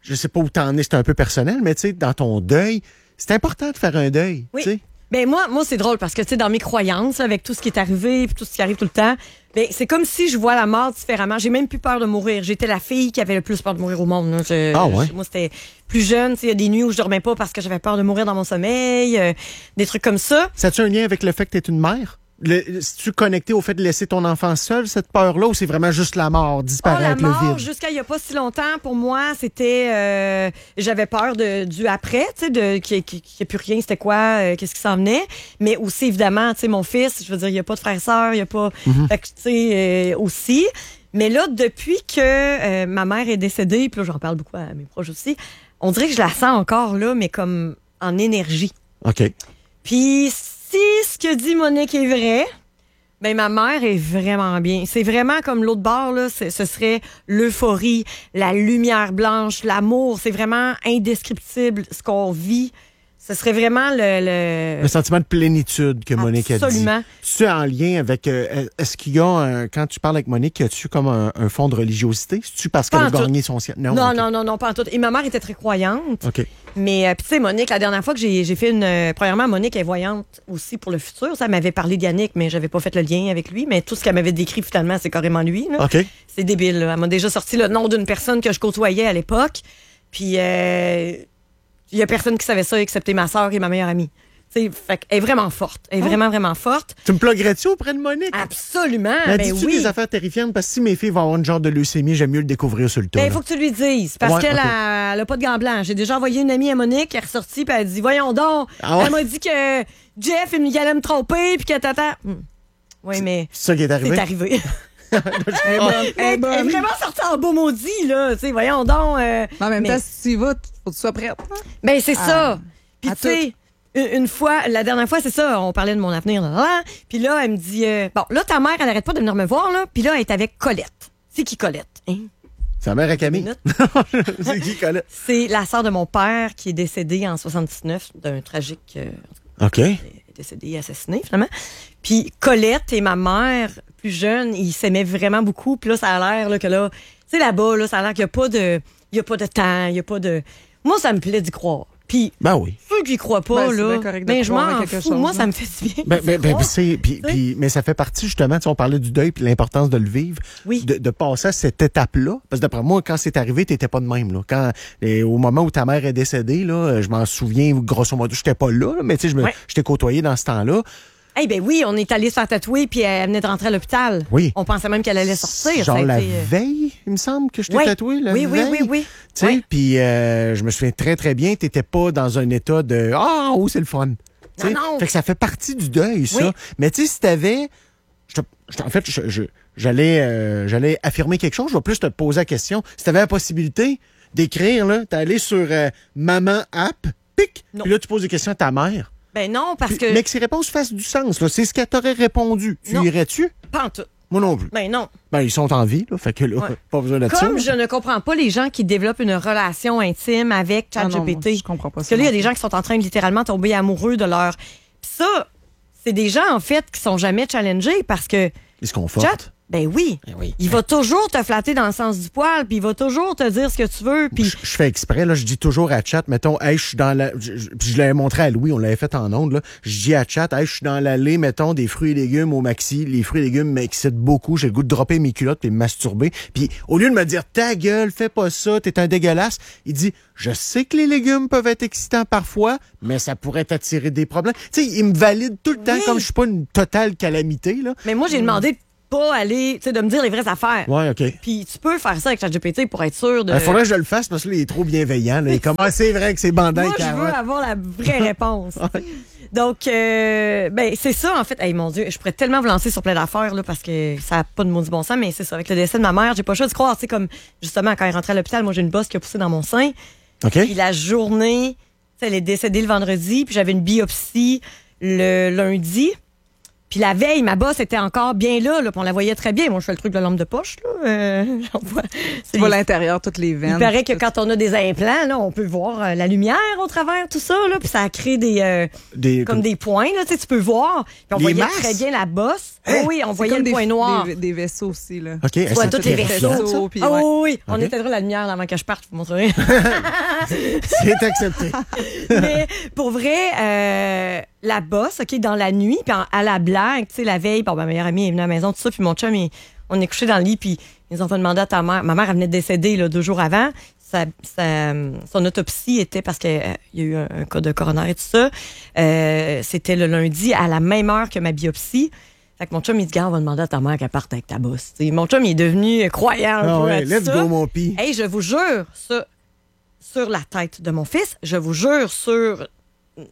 Speaker 1: je sais pas où t'en es, c'est un peu personnel, mais tu sais, dans ton deuil, c'est important de faire un deuil.
Speaker 2: Oui.
Speaker 1: Tu sais.
Speaker 2: Ben moi, moi c'est drôle parce que tu sais dans mes croyances, avec tout ce qui est arrivé, puis tout ce qui arrive tout le temps, ben c'est comme si je vois la mort différemment. J'ai même plus peur de mourir. J'étais la fille qui avait le plus peur de mourir au monde. Là. Je,
Speaker 1: ah ouais.
Speaker 2: je, moi c'était plus jeune, il y a des nuits où je dormais pas parce que j'avais peur de mourir dans mon sommeil, euh, des trucs comme ça.
Speaker 1: Ça a-tu un lien avec le fait que t'es une mère? Le, si-tu connecté au fait de laisser ton enfant seul, cette peur-là, ou c'est vraiment juste la mort, disparaître,
Speaker 2: oh, la mort,
Speaker 1: le vide?
Speaker 2: Jusqu'à il y a pas si longtemps, pour moi, c'était... Euh, j'avais peur de, du après, tu sais, de qu'il n'y ait plus rien, c'était quoi, euh, qu'est-ce qui s'en venait. Mais aussi, évidemment, tu sais, mon fils, je veux dire, il n'y a pas de frère et sœur, il n'y a pas...
Speaker 1: Mm-hmm.
Speaker 2: Fait que, tu sais, euh, aussi... Mais là, depuis que euh, ma mère est décédée, puis là, j'en parle beaucoup à mes proches aussi, on dirait que je la sens encore là, mais comme en énergie.
Speaker 1: OK.
Speaker 2: Puis si ce que dit Monique est vrai, ben ma mère est vraiment bien. C'est vraiment comme l'autre bord, là, ce serait l'euphorie, la lumière blanche, l'amour. C'est vraiment indescriptible ce qu'on vit. Ce serait vraiment le... Le,
Speaker 1: le sentiment de plénitude que Monique a dit.
Speaker 2: Absolument.
Speaker 1: C'est en lien avec... Euh, est-ce qu'il y a, un, quand tu parles avec Monique, as-tu comme un, un fond de religiosité? C'est-tu parce qu'elle a gagné son ciel?
Speaker 2: Non, non, okay. non, non, non, pas en tout. Et ma mère était très croyante.
Speaker 1: OK.
Speaker 2: Mais, euh, puis tu sais, Monique, la dernière fois que j'ai, j'ai fait une... Euh, premièrement, Monique est voyante aussi pour le futur. Ça m'avait parlé d'Yannick, mais j'avais pas fait le lien avec lui. Mais tout ce qu'elle m'avait décrit, finalement, c'est carrément lui. Là.
Speaker 1: OK.
Speaker 2: C'est débile. Là. Elle m'a déjà sorti le nom d'une personne que je côtoyais à l'époque. Puis... Euh, il y a personne qui savait ça, excepté ma sœur et ma meilleure amie. T'sais, fait qu'elle est vraiment forte. Elle est oh. vraiment, vraiment forte.
Speaker 1: Tu me pluguerais-tu auprès de Monique?
Speaker 2: Absolument.
Speaker 1: Ben,
Speaker 2: ben
Speaker 1: dis-tu
Speaker 2: oui.
Speaker 1: des affaires terrifiantes? Parce que si mes filles vont avoir une genre de leucémie, j'aime mieux le découvrir sur le tas.
Speaker 2: Ben, il faut que tu lui dises. Parce
Speaker 1: ouais,
Speaker 2: qu'elle
Speaker 1: okay.
Speaker 2: a, elle a pas de gants blancs. J'ai déjà envoyé une amie à Monique, elle est ressortie, puis elle a dit, voyons donc. Ah ouais? Elle m'a dit que Jeff, il allait me tromper, puis que tata. Hmm. Oui, mais.
Speaker 1: C'est ça qui est arrivé.
Speaker 2: C'est arrivé.
Speaker 3: Elle est bonne. Elle est bonne.
Speaker 2: Elle est vraiment sortie en beau maudit, là. Tu sais, voyons donc. Euh,
Speaker 3: en même
Speaker 2: mais...
Speaker 3: temps, si tu y vas, faut que tu sois prête. Hein?
Speaker 2: Ben, c'est ah. ça. Puis, tu sais, une fois, la dernière fois, c'est ça, on parlait de mon avenir. Là, là, puis là, elle me dit, euh, bon, là, ta mère, elle n'arrête pas de venir me voir, là. Puis là, elle est avec Colette. C'est qui, Colette? Hein?
Speaker 1: Sa mère à Camille. C'est qui, Colette?
Speaker 2: C'est la sœur de mon père qui est décédée en soixante-dix-neuf d'un tragique... Euh,
Speaker 1: OK.
Speaker 2: Elle est décédée, assassinée, finalement. Puis Colette et ma mère, plus jeune, ils s'aimaient vraiment beaucoup. Puis là, ça a l'air là, que là, tu sais, là-bas, là, ça a l'air qu'il n'y a pas de, il y a pas de temps, il n'y a pas de... Moi, ça me plaît d'y croire. Puis,
Speaker 1: ben oui.
Speaker 2: ceux qui ne croient pas,
Speaker 3: ben,
Speaker 2: là,
Speaker 3: ben,
Speaker 2: je m'en fous.
Speaker 3: chose,
Speaker 2: moi,
Speaker 3: hein.
Speaker 2: ça me fait du bien.
Speaker 1: Ben, ben, ben, c'est, pis, pis, mais ça fait partie, justement, on parlait du deuil puis l'importance de le vivre,
Speaker 2: oui.
Speaker 1: de, de passer à cette étape-là. Parce que d'après moi, quand c'est arrivé, t'étais pas de même. Là. Quand, et, au moment où ta mère est décédée, là, je m'en souviens, grosso modo, j'étais pas là, là mais tu sais, je me,
Speaker 2: ouais.
Speaker 1: je t'ai côtoyé dans ce temps-là.
Speaker 2: Eh hey, ben oui, on est allé se faire tatouer puis elle venait de rentrer à l'hôpital.
Speaker 1: Oui.
Speaker 2: On pensait même qu'elle allait sortir.
Speaker 1: Genre
Speaker 2: ça a
Speaker 1: la
Speaker 2: été...
Speaker 1: veille, il me semble que je t'ai
Speaker 2: oui.
Speaker 1: tatoué. La
Speaker 2: oui,
Speaker 1: veille.
Speaker 2: oui, oui, oui.
Speaker 1: Tu sais,
Speaker 2: oui.
Speaker 1: puis euh, je me souviens très, très bien, t'étais pas dans un état de « Ah, oh, c'est le fun ».
Speaker 2: Non, non.
Speaker 1: Fait que ça fait partie du deuil, ça.
Speaker 2: Oui.
Speaker 1: Mais tu sais, si t'avais... Je te, je, en fait, je, je, j'allais, euh, j'allais affirmer quelque chose. Je vais plus te poser la question. Si t'avais la possibilité d'écrire, là, t'allais sur euh, Maman App, pic, puis là, tu poses des questions à ta mère.
Speaker 2: Ben non, parce
Speaker 1: puis,
Speaker 2: que...
Speaker 1: Mais que ces réponses fassent du sens, là. C'est ce qu'elle t'aurait répondu. Tu non. irais-tu?
Speaker 2: Pas en tout.
Speaker 1: Moi non plus.
Speaker 2: Ben non.
Speaker 1: Ben, ils sont en vie, là. Fait que là, ouais. pas besoin de ça.
Speaker 2: Comme je ne comprends pas les gens qui développent une relation intime avec ChatGPT.
Speaker 3: Ah je comprends pas
Speaker 2: Parce
Speaker 3: ça.
Speaker 2: que là, il y a des gens qui sont en train de littéralement tomber amoureux de leur... Puis ça, c'est des gens, en fait, qui sont jamais challengés parce que...
Speaker 1: Ils se confortent.
Speaker 2: Chat, ben oui.
Speaker 1: Ben oui.
Speaker 2: Il va toujours te flatter dans le sens du poil, puis il va toujours te dire ce que tu veux. Puis
Speaker 1: je, je fais exprès, là, je dis toujours à Chat, mettons, hey, je suis dans la. Je, je, je l'avais montré à Louis, on l'avait fait en ondes, là. Je dis à Chat, hey, je suis dans l'allée, mettons, des fruits et légumes au maxi. Les fruits et légumes m'excitent beaucoup. J'ai le goût de dropper mes culottes puis me masturber. Puis au lieu de me dire ta gueule, fais pas ça, t'es un dégueulasse, il dit je sais que les légumes peuvent être excitants parfois, mais ça pourrait t'attirer des problèmes. Tu sais, il me valide tout le temps
Speaker 2: oui.
Speaker 1: comme je suis pas une totale calamité, là.
Speaker 2: Mais moi, j'ai demandé pas aller, tu sais, de me dire les vraies affaires.
Speaker 1: Ouais, OK.
Speaker 2: Puis tu peux faire ça avec ChatGPT pour être sûr de...
Speaker 1: Il faudrait que je le fasse parce que là, il est trop bienveillant. Là. Il est comme, ah, c'est vrai que c'est bandant.
Speaker 2: Moi, je veux avoir la vraie réponse.
Speaker 1: Ouais.
Speaker 2: Donc, euh, ben c'est ça, en fait. Hey, mon Dieu, je pourrais tellement vous lancer sur plein d'affaires là, parce que ça n'a pas de maudit bon sens, mais c'est ça. Avec le décès de ma mère, j'ai pas le choix de croire. Tu sais, comme, justement, quand elle est rentrée à l'hôpital, moi, j'ai une bosse qui a poussé dans mon sein.
Speaker 1: OK.
Speaker 2: Puis la journée, tu sais, elle est décédée le vendredi, puis j'avais une biopsie le lundi. Puis la veille, ma bosse était encore bien là, là puis on la voyait très bien. Moi, je fais le truc de la lampe de poche. Là. Euh, j'en vois.
Speaker 3: Tu vois l'intérieur, toutes les veines.
Speaker 2: Il paraît que quand on a des implants, là, on peut voir euh, la lumière au travers, tout ça. Là, puis ça crée des, euh,
Speaker 1: Des-
Speaker 2: comme des points. Là, tu sais, tu peux voir. Puis on
Speaker 1: Les
Speaker 2: voyait
Speaker 1: masses?
Speaker 2: très bien la bosse.
Speaker 1: Hein?
Speaker 2: Oh, oui, on
Speaker 3: C'est
Speaker 2: voyait
Speaker 3: comme
Speaker 2: le
Speaker 3: des,
Speaker 2: point noir.
Speaker 3: Des, des vaisseaux aussi, là.
Speaker 1: OK.
Speaker 2: Tu vois
Speaker 1: est-ce
Speaker 2: tous
Speaker 1: que
Speaker 2: les
Speaker 1: c'est
Speaker 2: vaisseaux.
Speaker 1: reflet, ça?
Speaker 3: puis
Speaker 2: Ah
Speaker 3: ouais.
Speaker 2: oui, oui. On
Speaker 1: Ok.
Speaker 2: éteindra la lumière avant que je parte, vous montrer.
Speaker 1: C'est accepté.
Speaker 2: Mais pour vrai, euh, la bosse, OK, dans la nuit, puis en- à la blague, tu sais, la veille, bon, ma meilleure amie est venue à la maison, tout ça, puis mon chum, il- on est couché dans le lit, puis ils ont fait demander à ta mère. Ma mère, elle venait de décéder là, deux jours avant. Sa, sa- son autopsie était parce qu'il y a eu un, un cas de coroner et tout ça. Euh, C'était le lundi à la même heure que ma biopsie. Fait que mon chum, il dit, gars, on va demander à ta mère qu'elle parte avec ta bosse. T'sais, mon chum, il est devenu croyant un
Speaker 1: Ah
Speaker 2: peu
Speaker 1: ouais,
Speaker 2: à tout
Speaker 1: let's
Speaker 2: ça.
Speaker 1: go, mon pis.
Speaker 2: Hey, je vous jure, ça, sur la tête de mon fils, je vous jure, sur... Il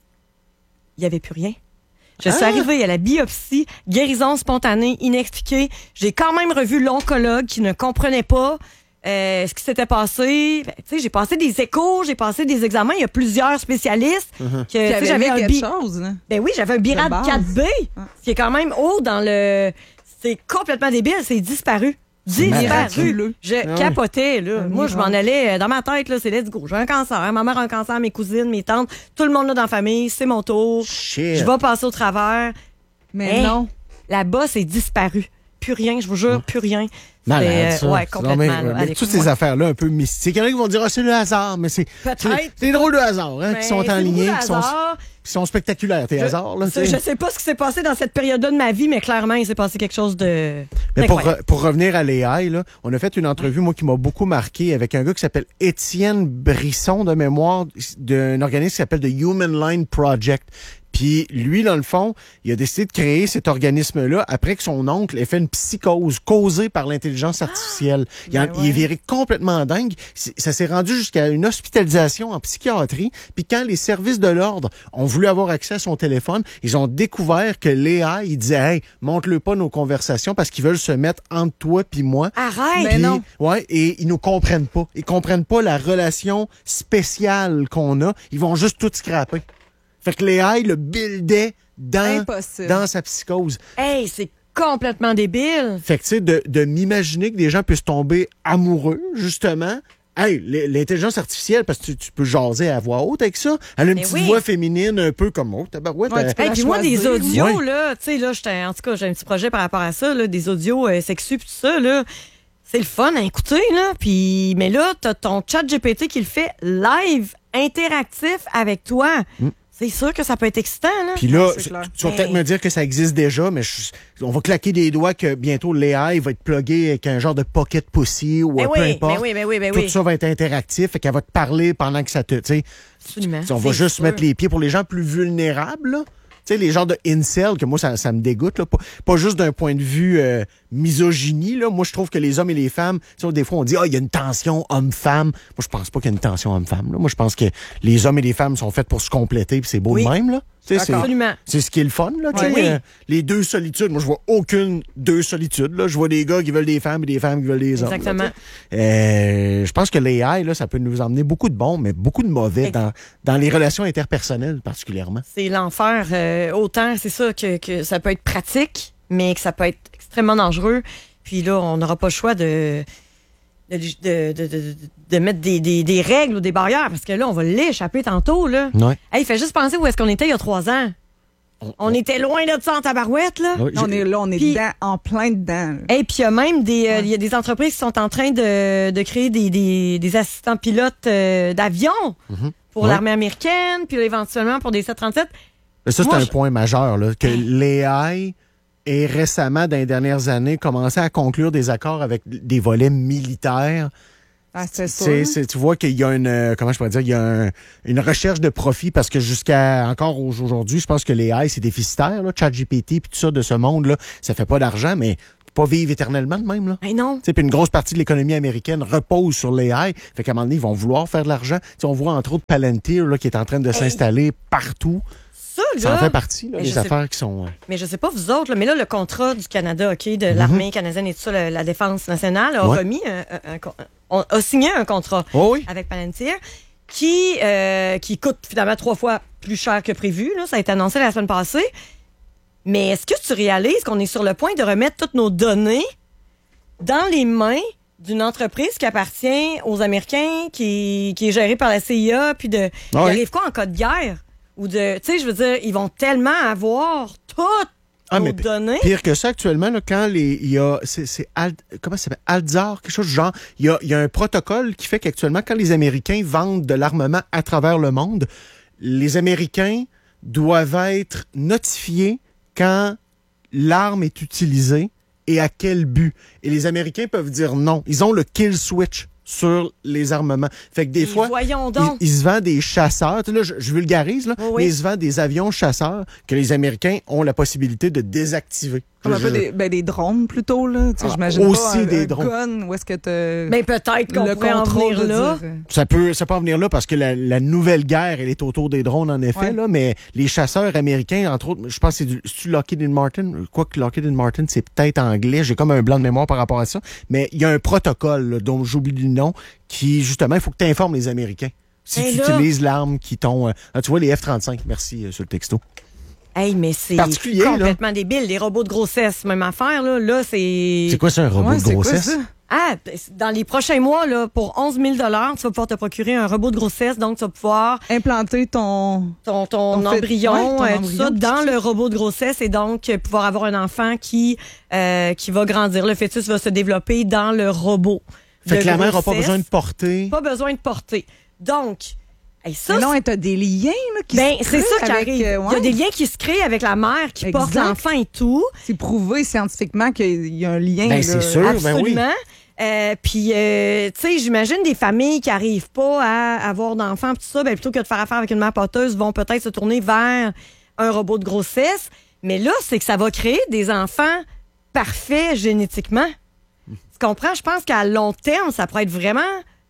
Speaker 2: n'y avait plus rien. Je suis
Speaker 1: Ah!
Speaker 2: arrivée à la biopsie, guérison spontanée, inexpliquée. J'ai quand même revu l'oncologue qui ne comprenait pas euh, ce qui s'était passé. Ben, tu sais, j'ai passé des échos, j'ai passé des examens. Il y a plusieurs spécialistes. que, tu
Speaker 3: Il y
Speaker 2: sais,
Speaker 3: avait
Speaker 2: j'avais
Speaker 3: mis
Speaker 2: un
Speaker 3: quelque
Speaker 2: bi-
Speaker 3: chose, là.
Speaker 2: Ben oui, j'avais un birat
Speaker 3: De base.
Speaker 2: quatre B, qui est quand même haut dans le... C'est complètement débile, c'est disparu. Disparu.
Speaker 3: miraculeux.
Speaker 2: Je
Speaker 1: Ah oui.
Speaker 2: capotais, là.
Speaker 3: Un
Speaker 2: Moi, je m'en
Speaker 3: miracle.
Speaker 2: allais, euh, dans ma tête, là, c'est let's go. J'ai un cancer, ma mère a un cancer, mes cousines, mes tantes, tout le monde là dans la famille, c'est mon tour.
Speaker 1: Shit.
Speaker 2: Je vais passer au travers.
Speaker 3: Mais
Speaker 2: Hey,
Speaker 3: non.
Speaker 2: La bosse est disparue. Plus rien, je vous jure, plus rien.
Speaker 1: Malade,
Speaker 2: C'est, euh,
Speaker 1: ça.
Speaker 2: ouais, complètement.
Speaker 1: Non, mais,
Speaker 2: là.
Speaker 1: mais
Speaker 2: Allez,
Speaker 1: toutes ces
Speaker 2: moi.
Speaker 1: affaires-là un peu mystiques. Il y en a qui vont dire, ah, c'est le hasard, mais c'est.
Speaker 2: Peut-être.
Speaker 1: C'est c'est des drôles de hasard, hein,
Speaker 2: Ben,
Speaker 1: qui sont
Speaker 2: c'est
Speaker 1: enlignés,
Speaker 2: beaucoup de
Speaker 1: qui sont,
Speaker 2: hasard.
Speaker 1: qui sont spectaculaires, tes
Speaker 2: Je-
Speaker 1: hasards, là.
Speaker 2: Ça,
Speaker 1: tu sais.
Speaker 2: Je sais pas ce qui s'est passé dans cette période-là de ma vie, mais clairement, il s'est passé quelque chose de.
Speaker 1: Mais pour,
Speaker 2: d'incroyable.
Speaker 1: re- pour revenir à l'A I, là, on a fait une entrevue, moi, qui m'a beaucoup marqué avec un gars qui s'appelle Étienne Brisson, de mémoire, d'un organisme qui s'appelle The Human Line Project. Puis lui, dans le fond, il a décidé de créer cet organisme-là après que son oncle ait fait une psychose causée par l'intelligence artificielle. il, en-
Speaker 2: ben
Speaker 1: il est
Speaker 2: ouais.
Speaker 1: viré complètement dingue. C'est- Ça s'est rendu jusqu'à une hospitalisation en psychiatrie. Puis quand les services de l'ordre ont voulu avoir accès à son téléphone, ils ont découvert que l'A I, il disait, hey, montre-le pas nos conversations parce qu'ils veulent se mettre entre toi puis moi.
Speaker 2: Arrête!
Speaker 3: Mais
Speaker 1: Puis,
Speaker 3: non.
Speaker 1: Ouais, et ils nous comprennent pas. Ils comprennent pas la relation spéciale qu'on a. Ils vont juste tout scraper. Fait que l'A I le buildait dans,
Speaker 3: Impossible.
Speaker 1: dans sa psychose.
Speaker 2: Hey, c'est complètement débile.
Speaker 1: Fait que, tu sais, de, de m'imaginer que des gens puissent tomber amoureux, justement. Hey, l- l'intelligence artificielle, parce que tu, tu peux jaser à voix haute avec ça. Elle a une
Speaker 2: Mais
Speaker 1: petite
Speaker 2: oui.
Speaker 1: voix féminine un peu comme, oh, tabarouette.
Speaker 3: Ouais,
Speaker 1: elle-
Speaker 3: tu peux
Speaker 2: Hey,
Speaker 3: la
Speaker 2: puis moi, des
Speaker 3: choisir.
Speaker 2: audios,
Speaker 1: Ouais.
Speaker 2: là, tu sais, là, j'étais, en tout cas, j'ai un petit projet par rapport à ça, là, des audios euh, sexus pis tout ça, là. C'est le fun à écouter, là. Puis, mais là, t'as ton chat G P T qui le fait live, interactif avec toi. C'est sûr que ça peut être excitant, là.
Speaker 1: Puis là,
Speaker 3: c'est
Speaker 1: tu
Speaker 3: clair.
Speaker 1: tu vas
Speaker 2: Hey.
Speaker 1: peut-être me dire que ça existe déjà, mais je- on va claquer des doigts que bientôt l'A I va être plugué avec un genre de pocket pussy ou
Speaker 2: Ben
Speaker 1: euh, peu
Speaker 2: oui,
Speaker 1: importe.
Speaker 2: ben oui, ben oui, ben
Speaker 1: Tout
Speaker 2: oui.
Speaker 1: ça va être interactif, fait qu'elle va te parler pendant que ça te... tu sais,
Speaker 2: Absolument.
Speaker 1: on va
Speaker 2: C'est
Speaker 1: juste
Speaker 2: sûr.
Speaker 1: mettre les pieds pour les gens plus vulnérables, là. Tu sais, les genres de incel, que moi, ça, ça me dégoûte, là. Pas, pas juste d'un point de vue euh, misogynie, là. Moi, je trouve que les hommes et les femmes, tu sais, des fois, on dit, ah, il y a une tension homme-femme. Moi, je pense pas qu'il y a une tension homme-femme, là. Moi, je pense que les hommes et les femmes sont faits pour se compléter, puis c'est beau
Speaker 2: Oui.
Speaker 1: de même, là. Tu sais, c'est-
Speaker 2: Absolument.
Speaker 1: c'est ce qui est le fun, là. tu sais,
Speaker 2: Oui.
Speaker 1: euh, les deux solitudes. Moi, je vois aucune deux solitudes, là. Je vois des gars qui veulent des femmes et des femmes qui veulent des hommes. là,
Speaker 2: Exactement.
Speaker 1: tu sais. Euh, je pense que l'A I, là, ça peut nous emmener beaucoup de bons, mais beaucoup de mauvais
Speaker 2: Ex-
Speaker 1: dans, dans les relations interpersonnelles, particulièrement.
Speaker 2: C'est l'enfer. euh, autant, c'est ça, que, que ça peut être pratique, mais que ça peut être extrêmement dangereux. Puis là, on n'aura pas le choix de, de, de, de, de- de mettre des, des, des règles ou des barrières, parce que là, on va l'échapper tantôt, là.
Speaker 1: Ouais.
Speaker 2: Hey, fait juste penser où est-ce qu'on était il y a trois ans. On était loin de ça en tabarouette, là.
Speaker 1: Ouais,
Speaker 3: Là, on
Speaker 1: j'ai-
Speaker 3: est là, on est
Speaker 2: Puis-
Speaker 3: dedans, en plein dedans. là.
Speaker 2: Et puis il y a même des, euh, il y a des entreprises qui sont en train de, de créer des, des, des assistants pilotes euh, d'avion pour
Speaker 1: Ouais.
Speaker 2: l'armée américaine, puis éventuellement pour des sept trente-sept.
Speaker 1: Mais ça, c'est
Speaker 2: Moi,
Speaker 1: un
Speaker 2: je-
Speaker 1: point majeur, là, que l'A I est récemment, dans les dernières années, commencé à conclure des accords avec des volets militaires.
Speaker 3: Ah, c'est
Speaker 1: C'est-
Speaker 3: sûr.
Speaker 1: c'est- tu vois qu'il y a une, euh, comment je pourrais dire, il y a un- une recherche de profit parce que jusqu'à encore aujourd'hui, je pense que l'A I, c'est déficitaire, là, ChatGPT puis tout ça de ce monde-là, ça fait pas d'argent, mais pas vivre éternellement de même, là.
Speaker 2: Hey, non.
Speaker 1: Tu sais, puis une grosse partie de l'économie américaine repose sur l'A I. Fait qu'à un moment donné, ils vont vouloir faire de l'argent. Tu sais, on voit entre autres Palantir là, qui est en train de s'installer partout.
Speaker 2: Ça,
Speaker 1: Ça en
Speaker 2: là,
Speaker 1: fait partie, là,
Speaker 2: mais
Speaker 1: les
Speaker 2: je sais-
Speaker 1: affaires qui sont... euh,
Speaker 2: mais je sais pas vous autres, là, mais là, le contrat du Canada, OK, de l'armée canadienne et tout ça, le- la défense nationale, a
Speaker 1: Ouais.
Speaker 2: remis un, un- un con- on a signé un contrat
Speaker 1: Oh oui.
Speaker 2: avec Palantir qui, euh, qui coûte finalement trois fois plus cher que prévu. Là. Ça a été annoncé la semaine passée. Mais est-ce que tu réalises qu'on est sur le point de remettre toutes nos données dans les mains d'une entreprise qui appartient aux Américains, qui, qui est gérée par la C I A, puis de,
Speaker 1: Ouais.
Speaker 2: il arrive quoi en cas de guerre? Ou de, tu sais, je veux dire, ils vont tellement avoir toutes
Speaker 1: Ah,
Speaker 2: nos
Speaker 1: mais
Speaker 2: données.
Speaker 1: Pire que ça, actuellement, là, quand les, il y a, c'est, c'est Al- comment ça s'appelle? Alzar, quelque chose du genre. Il y a, il y a un protocole qui fait qu'actuellement, quand les Américains vendent de l'armement à travers le monde, les Américains doivent être notifiés quand l'arme est utilisée et à quel but. Et les Américains peuvent dire non. Ils ont le kill switch sur les armements. Fait que des
Speaker 2: Et
Speaker 1: fois,
Speaker 2: voyons donc.
Speaker 1: il, il se vend des chasseurs. Tu sais, là, je, je vulgarise, là,
Speaker 2: Oui, oui.
Speaker 1: mais il se vend des avions chasseurs que les Américains ont la possibilité de désactiver.
Speaker 3: Comme un
Speaker 1: Je-
Speaker 3: peu des, ben, des drones plutôt, là. Tu sais,
Speaker 1: Ah,
Speaker 3: j'imagine
Speaker 1: aussi
Speaker 3: pas un,
Speaker 1: des
Speaker 3: un
Speaker 1: drones.
Speaker 3: gun où est-ce que tu
Speaker 2: Ben, peut-être qu'on
Speaker 3: le
Speaker 2: pourrait en
Speaker 3: contrôle
Speaker 2: venir
Speaker 3: de
Speaker 2: là.
Speaker 3: dire, euh,
Speaker 1: Ça peut, ça peut en venir là parce que la, la nouvelle guerre, elle est autour des drones, en effet,
Speaker 3: Ouais.
Speaker 1: là, mais les chasseurs américains, entre autres, je pense que c'est du, c'est-tu Lockheed Martin? Quoique Lockheed Martin, c'est peut-être anglais. J'ai comme un blanc de mémoire par rapport à ça. Mais il y a un protocole, là, dont j'oublie le nom, qui, justement, il faut que tu informes les Américains. Si
Speaker 2: Et
Speaker 1: tu
Speaker 2: là-
Speaker 1: utilises l'arme qui t'ont... euh, ah, tu vois, les F trente-cinq, merci euh, sur le texto.
Speaker 2: Hey, mais c'est
Speaker 1: Particulier, là.
Speaker 2: complètement débile. Les robots de grossesse, même affaire, là. Là, c'est...
Speaker 1: C'est quoi ça, un robot
Speaker 3: ouais,
Speaker 1: de
Speaker 3: c'est quoi
Speaker 1: grossesse?
Speaker 3: ça?
Speaker 2: Ah, dans les prochains mois, là, pour onze mille dollars, tu vas pouvoir te procurer un robot de grossesse. Donc, tu vas pouvoir
Speaker 3: Implanter ton...
Speaker 2: ton, ton,
Speaker 3: Ton fait-
Speaker 2: embryon,
Speaker 3: ouais, ton
Speaker 2: euh, tout
Speaker 3: embryon,
Speaker 2: ça,
Speaker 3: tout
Speaker 2: dans
Speaker 3: ça.
Speaker 2: le robot de grossesse et donc euh, pouvoir avoir un enfant qui, euh, qui va grandir. Le fœtus va se développer dans le robot.
Speaker 1: Fait
Speaker 2: de
Speaker 1: que la mère n'a pas
Speaker 2: grossesse.
Speaker 1: besoin de porter.
Speaker 2: Pas besoin de porter. Donc, hey, ça,
Speaker 3: Mais non, t'as des liens là, qui
Speaker 2: ben,
Speaker 3: se
Speaker 2: c'est ça
Speaker 3: créent
Speaker 2: qui
Speaker 3: avec,
Speaker 2: arrive.
Speaker 3: euh,
Speaker 2: Il y a
Speaker 3: ouais.
Speaker 2: des liens qui se créent avec la mère qui porte
Speaker 3: Exact.
Speaker 2: l'enfant et tout.
Speaker 3: C'est prouvé scientifiquement qu'il y a un lien.
Speaker 1: Ben,
Speaker 3: là.
Speaker 1: c'est sûr. ben oui.
Speaker 2: Absolument. Euh, puis, euh, tu sais, j'imagine des familles qui arrivent pas à avoir d'enfants, pis tout ça, ben, plutôt que de faire affaire avec une mère porteuse, vont peut-être se tourner vers un robot de grossesse. Mais là, c'est que ça va créer des enfants parfaits génétiquement. Tu comprends? Je pense qu'à long terme, ça pourrait être vraiment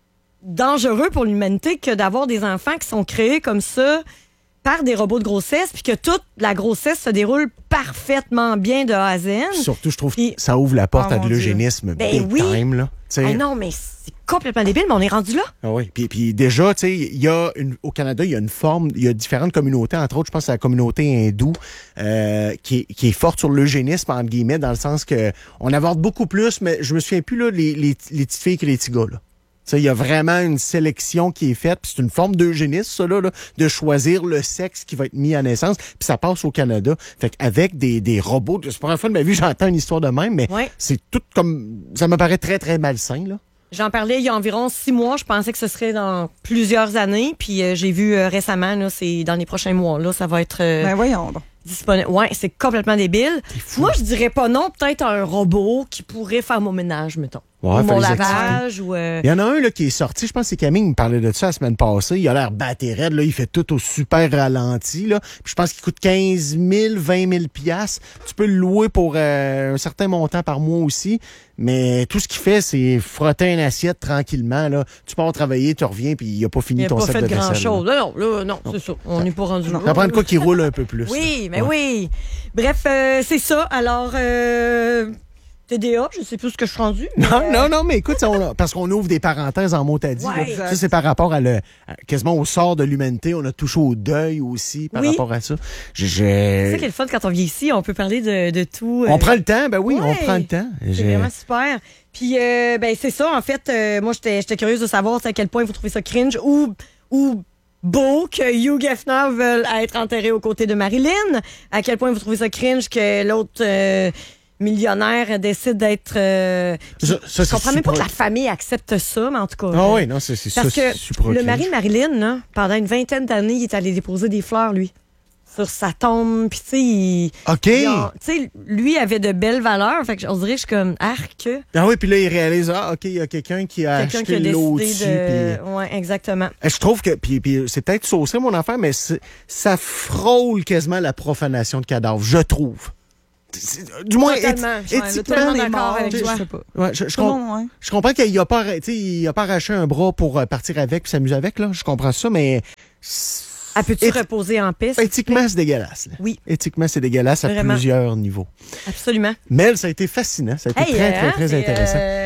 Speaker 2: dangereux pour l'humanité que d'avoir des enfants qui sont créés comme ça par des robots de grossesse, puis que toute la grossesse se déroule parfaitement bien de A à Z.
Speaker 1: Surtout, je trouve
Speaker 2: Puis-
Speaker 1: que ça ouvre la porte
Speaker 3: Oh,
Speaker 1: à
Speaker 3: mon
Speaker 1: de
Speaker 3: Dieu.
Speaker 1: l'eugénisme
Speaker 2: Ben
Speaker 1: big
Speaker 2: oui.
Speaker 1: time, là. Tu sais.
Speaker 2: Ah non, mais c'est complètement débile, mais on est rendu là.
Speaker 1: Ah oui. Puis, puis déjà, tu sais, il y a une, au Canada, il y a une forme, il y a différentes communautés, entre autres, je pense à la communauté hindoue, euh, qui, est, qui est forte sur l'eugénisme, entre guillemets, dans le sens que on aborde beaucoup plus, mais je me souviens plus, là, les, les, les petites filles que les petits gars, là. Tu sais, il y a vraiment une sélection qui est faite, puis c'est une forme d'eugénisme, ça, là, là, de choisir le sexe qui va être mis à naissance, puis ça passe au Canada. Fait qu'avec des, des robots, c'est la première fois de ma vie, j'entends une histoire de même, mais
Speaker 2: Ouais.
Speaker 1: c'est tout comme, ça me paraît très, très malsain, là.
Speaker 2: J'en parlais il y a environ six mois. Je pensais que ce serait dans plusieurs années. Puis euh, j'ai vu euh, récemment, là, c'est dans les prochains mois. Là, ça va être euh,
Speaker 3: Ben voyons donc.
Speaker 2: disponible. Ouais, c'est complètement débile. Moi, je dirais pas non. Peut-être un robot qui pourrait faire mon ménage, mettons.
Speaker 1: Ouais,
Speaker 2: ou
Speaker 1: faire
Speaker 2: mon
Speaker 1: les
Speaker 2: lavage. Ou, euh,
Speaker 1: Il y en a un là, qui est sorti, je pense que c'est Camille qui me parlait de ça la semaine passée. Il a l'air batté raide, là, il fait tout au super ralenti. Là. Puis je pense qu'il coûte quinze mille, vingt mille piastres. Tu peux le louer pour euh, un certain montant par mois aussi. Mais tout ce qu'il fait, c'est frotter une assiette tranquillement. Là. Tu pars travailler, tu reviens, puis il n'a pas fini
Speaker 2: il n'a
Speaker 1: ton
Speaker 2: pas
Speaker 1: set
Speaker 2: fait
Speaker 1: de vaisselle.
Speaker 2: grand-chose. Là, non, là, non, c'est ça. On n'est pas rendu là.
Speaker 1: Ça prend de quoi qui roule un peu plus.
Speaker 2: Oui,
Speaker 1: là.
Speaker 2: mais
Speaker 1: Ouais.
Speaker 2: oui. Bref, euh, c'est ça. Alors, euh, T D A, je sais plus ce que je suis rendu. mais,
Speaker 1: Non,
Speaker 2: euh,
Speaker 1: non, non, mais écoute, ça, on- parce qu'on ouvre des parenthèses en mot à dit.
Speaker 2: Ouais.
Speaker 1: Ça, c'est par rapport à le, à- quasiment au sort de l'humanité. On a touché au deuil aussi par
Speaker 2: Oui.
Speaker 1: rapport à ça. Je- je-
Speaker 2: C'est ça qui est le fun quand on vit ici. On peut parler de, de tout. euh,
Speaker 1: On prend le temps, ben oui, on
Speaker 2: ouais.
Speaker 1: prend le temps.
Speaker 2: C'est
Speaker 1: Je-
Speaker 2: vraiment super. Puis, euh, ben, c'est ça, en fait. euh, moi, j'étais j'étais curieuse de savoir tu sais, à quel point vous trouvez ça cringe ou, ou beau que Hugh Hefner veuille être enterré aux côtés de Marilyn. À quel point vous trouvez ça cringe que l'autre euh, millionnaire décide d'être... euh,
Speaker 1: Ça- ça,
Speaker 2: je
Speaker 1: c'est
Speaker 2: comprends même pas que
Speaker 1: super-
Speaker 2: la famille accepte ça, mais en tout cas...
Speaker 1: Ah
Speaker 2: euh,
Speaker 1: oui, non, c'est c'est ça.
Speaker 2: parce
Speaker 1: c'est
Speaker 2: que
Speaker 1: super
Speaker 2: le
Speaker 1: cringe.
Speaker 2: mari de Marilyn, là, pendant une vingtaine d'années, il est allé déposer des fleurs, lui, sur sa tombe. Puis, tu sais, il...
Speaker 1: OK.
Speaker 2: il a- tu sais, lui avait de belles valeurs. Fait que on dirait que je suis comme arc.
Speaker 1: Ah oui, puis là, il réalise, ah, OK, il y a quelqu'un qui a
Speaker 2: Quelqu'un qui
Speaker 1: acheté
Speaker 2: a
Speaker 1: l'eau
Speaker 2: décidé
Speaker 1: dessus.
Speaker 2: de...
Speaker 1: Puis...
Speaker 2: Ouais, exactement.
Speaker 1: Eh, Je trouve que, puis, puis c'est peut-être saucé mon affaire, mais c'est- ça frôle quasiment la profanation de cadavres, je trouve. C'est- Du moins,
Speaker 2: Totalement.
Speaker 1: éthi-
Speaker 2: Ouais, là,
Speaker 1: éthiquement,
Speaker 2: tellement
Speaker 3: Les
Speaker 2: d'accord
Speaker 3: morts,
Speaker 2: avec
Speaker 3: je
Speaker 2: toi.
Speaker 3: sais pas.
Speaker 1: ouais, je, je
Speaker 3: Tout le
Speaker 1: com-
Speaker 3: monde, ouais.
Speaker 1: je comprends qu'il a pas, arrêté- tu sais, il a pas arraché un bras pour euh, partir avec puis s'amuser avec, là. Je comprends ça, mais
Speaker 2: Ah, peux-tu
Speaker 1: Éthi-
Speaker 2: reposer en paix? s'il te
Speaker 1: éthiquement, c'est dégueulasse. là.
Speaker 2: Oui.
Speaker 1: Éthiquement, c'est dégueulasse à
Speaker 2: Vraiment.
Speaker 1: plusieurs niveaux.
Speaker 2: plaît? Absolument.
Speaker 1: Mel, ça a été fascinant. Ça a été
Speaker 2: Hey,
Speaker 1: très,
Speaker 2: euh,
Speaker 1: très,
Speaker 2: hein,
Speaker 1: très
Speaker 2: c'est,
Speaker 1: intéressant.
Speaker 2: euh,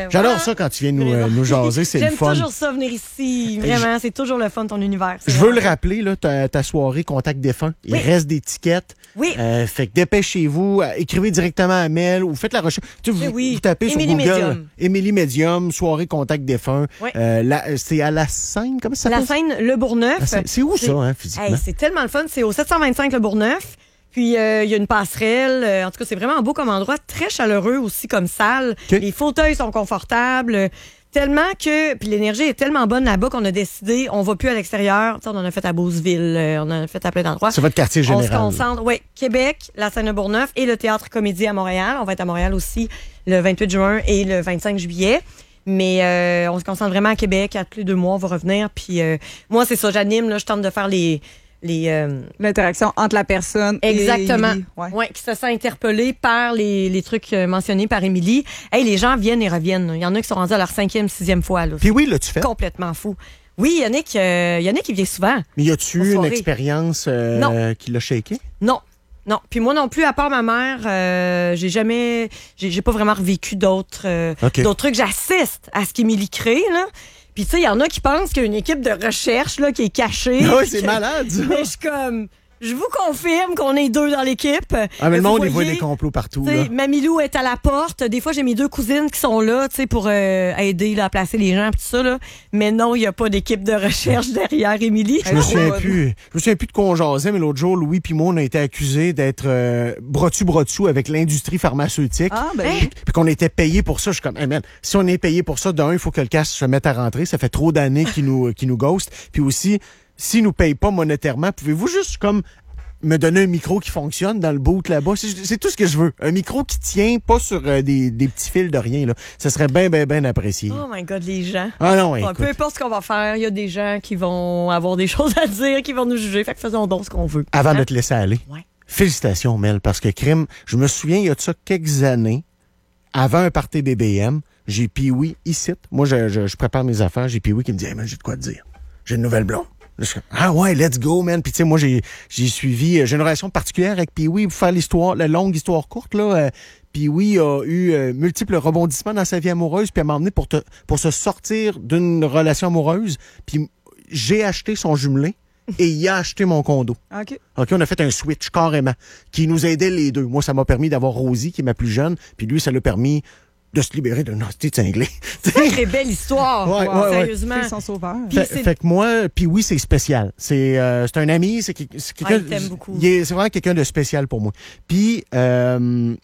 Speaker 2: Euh,
Speaker 1: J'adore
Speaker 2: voilà.
Speaker 1: ça quand tu viens nous, euh, nous jaser, c'est le
Speaker 2: J'aime
Speaker 1: fun.
Speaker 2: toujours ça, venir ici. Vraiment, c'est toujours le fun, ton univers. C'est
Speaker 1: Je veux le
Speaker 2: vraiment-
Speaker 1: rappeler, là, ta, ta soirée Contact défunt. Il
Speaker 2: Oui.
Speaker 1: reste des tickets.
Speaker 2: Oui.
Speaker 1: Euh, fait que dépêchez-vous, euh, écrivez directement à Mel ou faites la recherche. Tu sais, vous,
Speaker 2: Eh oui.
Speaker 1: vous tapez
Speaker 2: Émilie
Speaker 1: sur Google.
Speaker 2: Medium.
Speaker 1: Émilie Medium, soirée Contact défunt.
Speaker 2: Oui.
Speaker 1: Euh, la- c'est à la Seine, comment ça
Speaker 2: La
Speaker 1: s'appelle?
Speaker 2: scène Le Bourgneuf.
Speaker 1: La Seine. C'est où
Speaker 2: C'est-
Speaker 1: ça, hein, physiquement?
Speaker 2: Hey, c'est tellement le fun. C'est au sept cent vingt-cinq Le Bourgneuf. Puis, euh, il y a une passerelle. Euh, en tout cas, c'est vraiment beau comme endroit. Très chaleureux aussi comme salle.
Speaker 1: OK.
Speaker 2: Les fauteuils sont confortables. Euh, Tellement que... Puis l'énergie est tellement bonne là-bas qu'on a décidé, on va plus à l'extérieur. Tu sais, on en a fait à Beauceville. euh, on en a fait à plein d'endroits.
Speaker 1: C'est votre quartier
Speaker 2: On se
Speaker 1: général.
Speaker 2: concentre, oui, Québec, la scène de Bourgneuf et le Théâtre Comédie à Montréal. On va être à Montréal aussi le vingt-huit juin et le vingt-cinq juillet. Mais euh, on se concentre vraiment à Québec. À tous les deux mois, on va revenir. Puis euh, moi, c'est ça, j'anime. Là, je tente de faire les... les euh,
Speaker 3: L'interaction entre la personne
Speaker 2: Exactement.
Speaker 3: et Émilie. Ouais.
Speaker 2: Ouais, qui se sent interpellé par les, les trucs euh, mentionnés par Émilie. Hey, les gens viennent et reviennent. Il y en a qui sont rendus à leur cinquième, sixième fois. Là.
Speaker 1: Puis oui, là, tu fais.
Speaker 2: Complètement fou. Oui, Yannick, euh, Yannick, il vient souvent.
Speaker 1: Mais y a-tu
Speaker 2: En
Speaker 1: une
Speaker 2: soirée.
Speaker 1: expérience euh,
Speaker 2: Non.
Speaker 1: qui l'a shaké?
Speaker 2: Non. Non. Puis moi non plus, à part ma mère, euh, j'ai jamais, j'ai, j'ai pas vraiment revécu d'autres, euh,
Speaker 1: OK.
Speaker 2: d'autres trucs. J'assiste à ce qu'Émilie crée, là. Puis tu sais, il y en a qui pensent qu'il y a une équipe de recherche, là, qui est cachée.
Speaker 1: Ah oui,
Speaker 2: Puis
Speaker 1: c'est
Speaker 2: que-
Speaker 1: malade, ça.
Speaker 2: Mais je suis comme, je vous confirme qu'on est deux dans l'équipe.
Speaker 1: Ah, mais le
Speaker 2: Vous
Speaker 1: monde, il voit
Speaker 2: voyez,
Speaker 1: des complots partout,
Speaker 2: tu sais,
Speaker 1: là.
Speaker 2: Mamilou est à la porte. Des fois, j'ai mes deux cousines qui sont là, tu sais, pour euh, aider là, à placer les gens, pis tout ça, là. Mais non, il n'y a pas d'équipe de recherche derrière Émilie.
Speaker 1: Je me souviens
Speaker 3: bonne.
Speaker 1: plus. Je me souviens plus de quoi on jasait, mais l'autre jour, Louis puis moi, on a été accusés d'être euh, bras-dessus-bras-dessous avec l'industrie pharmaceutique.
Speaker 3: Ah, ben
Speaker 2: Hein?
Speaker 3: oui.
Speaker 1: Puis qu'on était payé pour ça. Je suis comme, hey man, si on est payé pour ça, d'un, il faut que le casque se mette à rentrer. Ça fait trop d'années qu'ils nous, qu'ils nous ghostent. Puis aussi, s'ils nous payent pas monétairement, pouvez-vous juste comme me donner un micro qui fonctionne dans le boot là-bas? C'est, c'est tout ce que je veux. Un micro qui tient pas sur euh, des, des petits fils de rien, là. Ça serait bien, bien, bien apprécié.
Speaker 2: Oh my God, les gens.
Speaker 1: Ah non,
Speaker 2: Bon,
Speaker 1: écoute.
Speaker 2: peu importe ce qu'on va faire, il y a des gens qui vont avoir des choses à dire, qui vont nous juger. Fait que faisons donc ce qu'on veut.
Speaker 1: Avant
Speaker 2: Hein?
Speaker 1: de te laisser aller.
Speaker 2: Ouais.
Speaker 1: Félicitations, Mel, parce que crime, je me souviens, il y a de ça quelques années, avant un party B B M, j'ai Pee-Wee ici. Moi, je, je, je prépare mes affaires. J'ai Pee-Wee qui me dit, hey, man, j'ai de quoi te dire. J'ai une nouvelle blonde. Là, je suis comme, ah ouais, let's go, man. Puis tu sais, moi, j'ai, j'ai suivi, euh, j'ai une relation particulière avec Pee-Wee pour faire l'histoire, la longue histoire courte, là. Euh, Pee-Wee a eu euh, multiples rebondissements dans sa vie amoureuse, puis elle m'a emmené pour, te, pour se sortir d'une relation amoureuse. Puis j'ai acheté son jumelé et il a acheté mon condo.
Speaker 3: OK.
Speaker 1: OK, on a fait un switch carrément qui nous aidait les deux. Moi, ça m'a permis d'avoir Rosie, qui est ma plus jeune, puis lui, ça l'a permis de se libérer d'un hostie de cinglé.
Speaker 2: Très belle histoire.
Speaker 1: Ouais,
Speaker 2: Wow,
Speaker 1: ouais, ouais.
Speaker 2: Sérieusement.
Speaker 3: Ils sont sauveurs.
Speaker 2: Puis
Speaker 1: Fait,
Speaker 2: c'est-
Speaker 1: fait que moi, puis oui, c'est spécial. C'est euh, c'est un ami, c'est quel- c'est quelqu'un.
Speaker 2: Ah, il t'aime beaucoup.
Speaker 1: il est- C'est vraiment quelqu'un de spécial pour moi. Puis euh,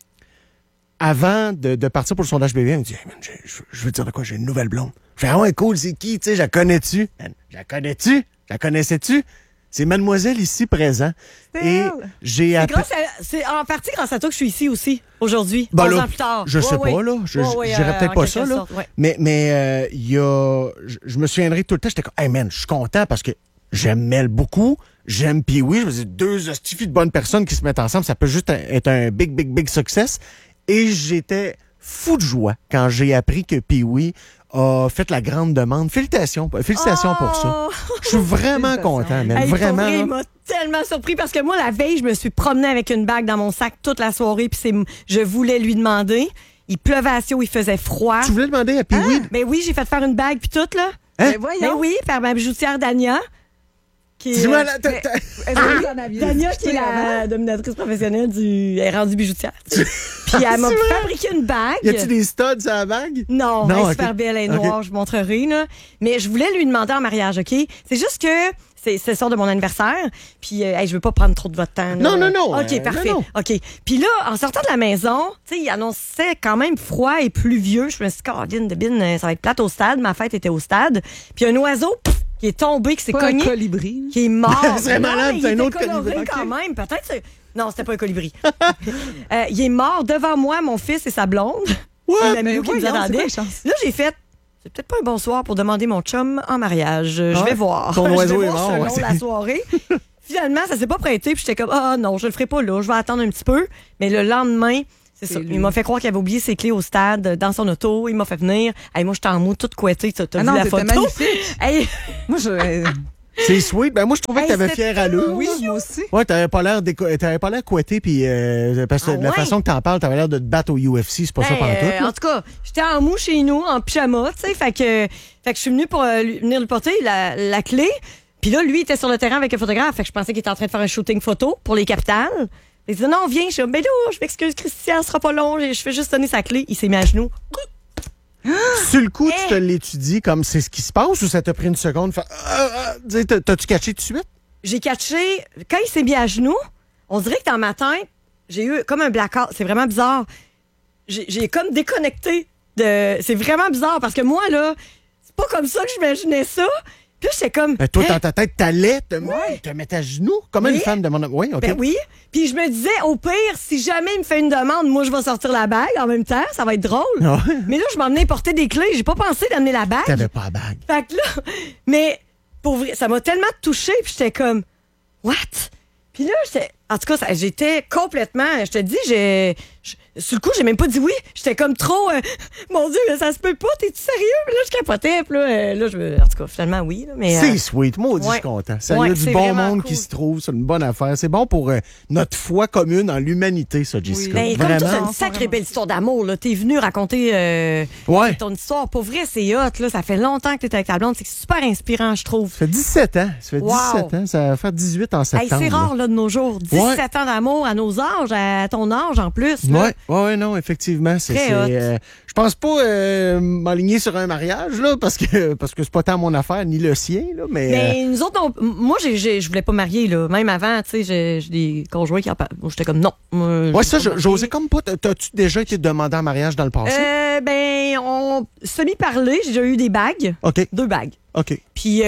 Speaker 1: avant de, de partir pour le sondage bébé, il me dit, hey, man, j'ai- je je veux te dire de quoi, j'ai une nouvelle blonde. Je fais, ah ouais, cool, c'est qui, tu sais, je la connais-tu? Man, je la connais-tu? Je la connaissais-tu? C'est mademoiselle ici présent.
Speaker 3: C'est
Speaker 1: Et
Speaker 3: elle.
Speaker 1: j'ai
Speaker 2: C'est
Speaker 1: appris.
Speaker 2: grâce à- c'est en partie grâce à toi que je suis ici aussi, aujourd'hui,
Speaker 1: Ben
Speaker 2: onze
Speaker 1: là,
Speaker 2: ans plus tard.
Speaker 1: je sais
Speaker 2: Ouais,
Speaker 1: pas,
Speaker 2: ouais.
Speaker 1: là. Je
Speaker 2: Ouais,
Speaker 1: je-
Speaker 2: ouais,
Speaker 1: je dirais
Speaker 2: euh,
Speaker 1: peut-être
Speaker 2: en
Speaker 1: pas
Speaker 2: quelque
Speaker 1: ça, là.
Speaker 2: sorte, ouais.
Speaker 1: Mais mais euh, il y a. Je, je me souviendrai tout le temps, j'étais comme, hey man, je suis content parce que j'aime Mel beaucoup. J'aime Pee-Wee. Je me dis, deux hostifies de bonnes personnes qui se mettent ensemble, ça peut juste être un big, big, big success. Et j'étais fou de joie quand j'ai appris que Pee-Wee a fait la grande demande. Félicitations. Félicitations pour ça.
Speaker 2: Oh!
Speaker 1: Je suis vraiment
Speaker 3: Félicitations.
Speaker 1: content, man.
Speaker 2: Hey, pour
Speaker 1: vraiment.
Speaker 2: vrai,
Speaker 1: là.
Speaker 2: il m'a tellement surpris parce que moi, la veille, je me suis promenée avec une bague dans mon sac toute la soirée, puis c'est, je voulais lui demander. Il pleuvait à Sio, il faisait froid.
Speaker 1: Tu voulais demander à Pee-Wee?
Speaker 2: Mais oui, j'ai fait faire une bague puis tout, là.
Speaker 1: Hein?
Speaker 3: Mais voyons.
Speaker 2: Mais oui, par ma bijoutière Dania. Qui est,
Speaker 1: Dis-moi,
Speaker 2: euh,
Speaker 1: là, t'as- t'as-
Speaker 3: Est-ce que vous en aviez
Speaker 2: Dania, qui est
Speaker 3: discuté avant?
Speaker 2: la dominatrice professionnelle du. Elle est rendue bijoutière. Puis elle m'a
Speaker 1: C'est vrai?
Speaker 2: fabriqué une bague.
Speaker 1: y a-tu des studs à la bague?
Speaker 2: Non,
Speaker 1: Non,
Speaker 2: elle est
Speaker 1: ok.
Speaker 2: super belle, elle est
Speaker 1: Ok.
Speaker 2: noire, je vous montrerai, là. Mais je voulais lui demander en mariage, OK? C'est juste que c'est c'est le soir de mon anniversaire, puis euh, hey, je veux pas prendre trop de votre temps. là.
Speaker 1: Non, non, non,
Speaker 2: OK,
Speaker 1: euh,
Speaker 2: parfait.
Speaker 1: non,
Speaker 2: OK. Puis là, en sortant de la maison, tu sais, il annonçait quand même froid et pluvieux. Je me suis dit, Caroline de Bine, ça va être plate au stade. Ma fête était au stade. Puis un oiseau pff, qui est tombé, qui s'est
Speaker 3: Pas un
Speaker 2: cogné,
Speaker 3: colibri.
Speaker 2: qui est mort.
Speaker 1: Ce serait
Speaker 2: Non,
Speaker 1: malade,
Speaker 2: mais
Speaker 1: c'est
Speaker 2: il
Speaker 1: un
Speaker 2: était
Speaker 1: autre
Speaker 2: coloré
Speaker 1: colibri.
Speaker 2: quand même. Peut-être c'est... Non, c'était pas un colibri. Euh, il est mort devant moi, mon fils et sa blonde.
Speaker 1: Ouais,
Speaker 2: Un ami
Speaker 3: mais
Speaker 2: qui nous
Speaker 3: voyons, c'est
Speaker 2: attendait.
Speaker 3: quoi la chance?
Speaker 2: Là, j'ai fait, c'est peut-être pas un bon soir pour demander mon chum en mariage. Je
Speaker 1: Ouais.
Speaker 2: vais voir.
Speaker 1: Ton
Speaker 2: Je vais
Speaker 1: oiseau est
Speaker 2: voir
Speaker 1: mort,
Speaker 2: selon
Speaker 1: ouais,
Speaker 2: la
Speaker 1: c'est-
Speaker 2: soirée. Finalement, ça s'est pas prêté. Puis j'étais comme, ah non, je le ferai pas là. Je vais attendre un petit peu. Mais le lendemain, c'est
Speaker 3: C'est
Speaker 2: ça.
Speaker 3: lui.
Speaker 2: Il m'a fait croire qu'il avait oublié ses clés au stade, euh, dans son auto. Il m'a fait venir. Hey, moi, j'étais en mou, toute couettée. Tu as
Speaker 3: Ah
Speaker 2: vu
Speaker 3: non,
Speaker 2: la
Speaker 3: c'était
Speaker 2: photo?
Speaker 3: magnifique.
Speaker 2: Hey,
Speaker 3: Moi, je.
Speaker 1: C'est sweet. Ben moi, je trouvais
Speaker 2: Hey,
Speaker 1: que t'avais
Speaker 2: c'était
Speaker 1: fière allure.
Speaker 3: Oui, moi aussi.
Speaker 1: Ouais, t'avais pas l'air déco... t'avais pas l'air couetté, puis euh, parce que
Speaker 2: Ah
Speaker 1: de la
Speaker 2: ouais?
Speaker 1: façon que t'en parles, t'avais l'air de te battre au U F C, c'est pas ça
Speaker 2: Ben,
Speaker 1: pantoute.
Speaker 2: euh,
Speaker 1: là.
Speaker 2: en tout cas, j'étais en mou chez nous, en pyjama, tu sais, fait que, fait que je suis venue pour euh, lui- venir lui porter la, la clé. Puis là, lui, il était sur le terrain avec un photographe, fait que je pensais qu'il était en train de faire un shooting photo pour les capitales. Il dit non, viens, je suis comme, ben là, je m'excuse, Christian, ce sera pas long, je fais juste donner sa clé. Il s'est mis à genoux.
Speaker 1: Sur le coup,
Speaker 2: Hey!
Speaker 1: tu te l'étudies comme c'est ce qui se passe ou ça t'a pris une seconde? de faire, Ah, ah, tu sais, t'as- T'as-tu catché tout de suite?
Speaker 2: J'ai catché, quand il s'est mis à genoux, on dirait que dans ma tête, j'ai eu comme un blackout. C'est vraiment bizarre. J'ai j'ai comme déconnecté de. C'est vraiment bizarre parce que moi, là, c'est pas comme ça que j'imaginais ça. Puis là, j'étais comme.
Speaker 1: Ben, toi,
Speaker 2: Hein?
Speaker 1: dans ta tête, t'allais te,
Speaker 2: Ouais.
Speaker 1: te mettre à genoux? Comme
Speaker 2: Oui.
Speaker 1: une femme demande. Oui, OK.
Speaker 2: Ben oui. Puis je me disais, au pire, si jamais il me fait une demande, moi, je vais sortir la bague en même temps. Ça va être drôle.
Speaker 1: Ah ouais.
Speaker 2: Mais là, je m'en venais porter des clés. J'ai pas pensé d'amener la bague.
Speaker 1: T'avais pas la bague.
Speaker 2: Fait que là, mais pour vrai, ça m'a tellement touchée, puis j'étais comme, what? Puis là, j'étais, en tout cas, ça- j'étais complètement, je te dis, j'ai, je- sur le coup, j'ai même pas dit oui. J'étais comme trop, euh, mon Dieu, mais ça se peut pas, t'es-tu sérieux? Puis là, je capotais, puis là, euh, là, je me, en tout cas, finalement, oui, là, mais.
Speaker 1: C'est
Speaker 2: euh,
Speaker 1: sweet. Moi, je suis
Speaker 2: ouais.
Speaker 1: content. Ça
Speaker 2: Ouais,
Speaker 1: y a du
Speaker 2: c'est
Speaker 1: bon
Speaker 2: vraiment
Speaker 1: monde
Speaker 2: cool.
Speaker 1: qui se trouve. C'est une bonne affaire. C'est bon pour euh, notre foi commune en l'humanité, ça, Jessica.
Speaker 2: Ben, comme toi, t'as
Speaker 1: Vraiment.
Speaker 2: une sacrée belle histoire d'amour, là. T'es venu raconter euh,
Speaker 1: Ouais.
Speaker 2: ton histoire. Pour vrai, c'est hot, là. Ça fait longtemps que t'es avec ta blonde. C'est super inspirant, je trouve.
Speaker 1: Ça fait dix-sept ans. Ça fait
Speaker 2: Wow.
Speaker 1: dix-sept ans. Ça va faire dix-huit en
Speaker 2: Hey,
Speaker 1: septembre.
Speaker 2: c'est
Speaker 1: là.
Speaker 2: rare, là, de nos jours. dix-sept ans d'amour à nos âges, à ton âge, en plus. là.
Speaker 1: Ouais, ouais, ouais, non, effectivement. C'est,
Speaker 2: Très
Speaker 1: c'est,
Speaker 2: hot.
Speaker 1: euh, je pense pas euh, m'aligner sur un mariage, là, parce que parce que c'est pas tant mon affaire, ni le sien, là, mais. euh,
Speaker 2: Mais nous autres, on- moi, j'ai, j'ai- je voulais pas marier, là. Même avant, tu sais, j'ai, j'ai des conjoints qui en parlent. Moi, j'étais comme non. Moi, je
Speaker 1: ouais,
Speaker 2: veux
Speaker 1: ça,
Speaker 2: pas
Speaker 1: je-
Speaker 2: marier.
Speaker 1: j'osais comme pas. T'as- T'as-tu déjà été demandé en mariage dans le passé?
Speaker 2: Euh, ben, on semi-parlé. J'ai déjà eu des bagues.
Speaker 1: OK,
Speaker 2: Deux bagues.
Speaker 1: OK.
Speaker 2: Puis,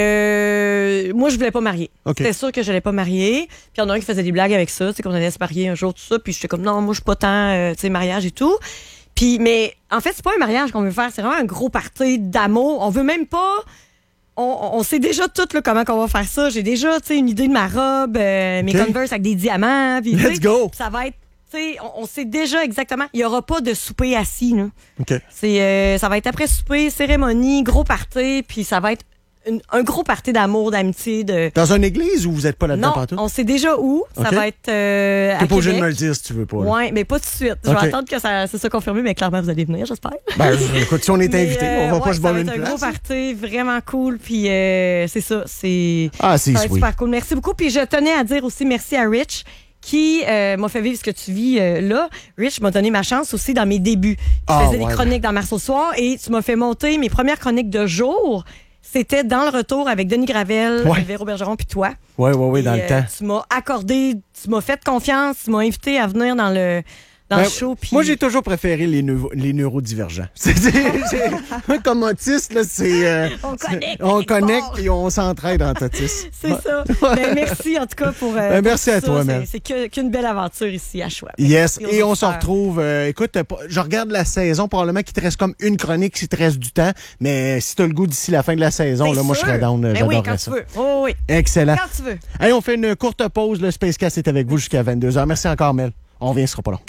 Speaker 2: euh, moi, je voulais pas marier.
Speaker 1: OK.
Speaker 2: C'était sûr que j'allais pas marier. Puis, il y en a un qui faisait des blagues avec ça, tu sais, qu'on allait se marier un jour, tout ça. Puis, j'étais comme, non, moi, je suis pas tant, euh, tu sais, mariage et tout. Puis, mais, en fait, c'est pas un mariage qu'on veut faire. C'est vraiment un gros party d'amour. On veut même pas. On, on sait déjà tout là, comment qu'on va faire ça. J'ai déjà, tu sais, une idée de ma robe, euh, mes
Speaker 1: OK.
Speaker 2: Converse avec des diamants. Puis, tu
Speaker 1: Let's
Speaker 2: sais,
Speaker 1: go.
Speaker 2: Ça va être, tu sais, on, on sait déjà exactement. Il y aura pas de souper assis, là.
Speaker 1: OK.
Speaker 2: C'est, euh, ça va être après souper, cérémonie, gros party, puis ça va être une- un gros party d'amour, d'amitié, de.
Speaker 1: Dans une église ou vous êtes pas là-dedans
Speaker 2: Non,
Speaker 1: partout?
Speaker 2: on sait déjà où. Ça
Speaker 1: OK.
Speaker 2: va être euh, à
Speaker 1: T'es pas obligé de
Speaker 2: Québec.
Speaker 1: me le dire si tu veux pas. là.
Speaker 2: Ouais, mais pas tout de suite. Je
Speaker 1: OK.
Speaker 2: vais attendre que ça, c'est ça confirmé, mais clairement vous allez venir, j'espère.
Speaker 1: Ben, écoute, si on est
Speaker 2: Mais,
Speaker 1: invité,
Speaker 2: euh,
Speaker 1: on va
Speaker 2: ouais,
Speaker 1: pas se
Speaker 2: ça
Speaker 1: voler
Speaker 2: va
Speaker 1: une
Speaker 2: être un gros
Speaker 1: place.
Speaker 2: party, vraiment cool, puis euh, c'est ça, c'est.
Speaker 1: Ah, c'est
Speaker 2: Ça va être
Speaker 1: sweet.
Speaker 2: super cool. Merci beaucoup. Puis je tenais à dire aussi merci à Rich qui euh, m'a fait vivre ce que tu vis euh, là. Rich m'a donné ma chance aussi dans mes débuts. Je
Speaker 1: Ah,
Speaker 2: faisais
Speaker 1: ouais.
Speaker 2: des chroniques dans Mars au soir et tu m'as fait monter mes premières chroniques de jour. C'était dans le retour avec Denis Gravel,
Speaker 1: Ouais.
Speaker 2: Véro Bergeron puis toi.
Speaker 1: Ouais, ouais, ouais,
Speaker 2: Et,
Speaker 1: dans le
Speaker 2: euh,
Speaker 1: temps.
Speaker 2: Tu m'as accordé, tu m'as fait confiance, tu m'as invité à venir dans le dans
Speaker 1: Ben,
Speaker 2: le show. Puis
Speaker 1: Moi, j'ai toujours préféré les, neuvo- les neurodivergents. C'est, c'est- c'est- comme autiste, là, c'est... euh,
Speaker 2: On connecte
Speaker 1: On
Speaker 2: quelque
Speaker 1: connecte
Speaker 2: part.
Speaker 1: et on s'entraide en autisme.
Speaker 2: c'est ça. Ben, merci en tout cas pour. euh,
Speaker 1: Ben,
Speaker 2: pour
Speaker 1: merci
Speaker 2: tout
Speaker 1: à
Speaker 2: ça.
Speaker 1: toi,
Speaker 2: C'est-
Speaker 1: Mel.
Speaker 2: C'est que- qu'une belle aventure ici à Choix.
Speaker 1: Yes,
Speaker 2: Merci aux
Speaker 1: et on se
Speaker 2: auditeurs.
Speaker 1: retrouve. euh, écoute, euh, pas- je regarde la saison, probablement qu'il te reste comme une chronique si te reste du temps, mais si t'as le goût d'ici la fin de la saison,
Speaker 2: C'est
Speaker 1: là, moi, je
Speaker 2: sûr.
Speaker 1: serais down, euh,
Speaker 2: Ben oui,
Speaker 1: j'adorerais
Speaker 2: quand
Speaker 1: ça.
Speaker 2: tu veux. Oh, oui.
Speaker 1: Excellent.
Speaker 2: Quand tu veux.
Speaker 1: Allez, on fait une courte pause. Le Spacecast est avec vous jusqu'à vingt-deux heures. Merci encore, Mel. On revient, ce sera pas long.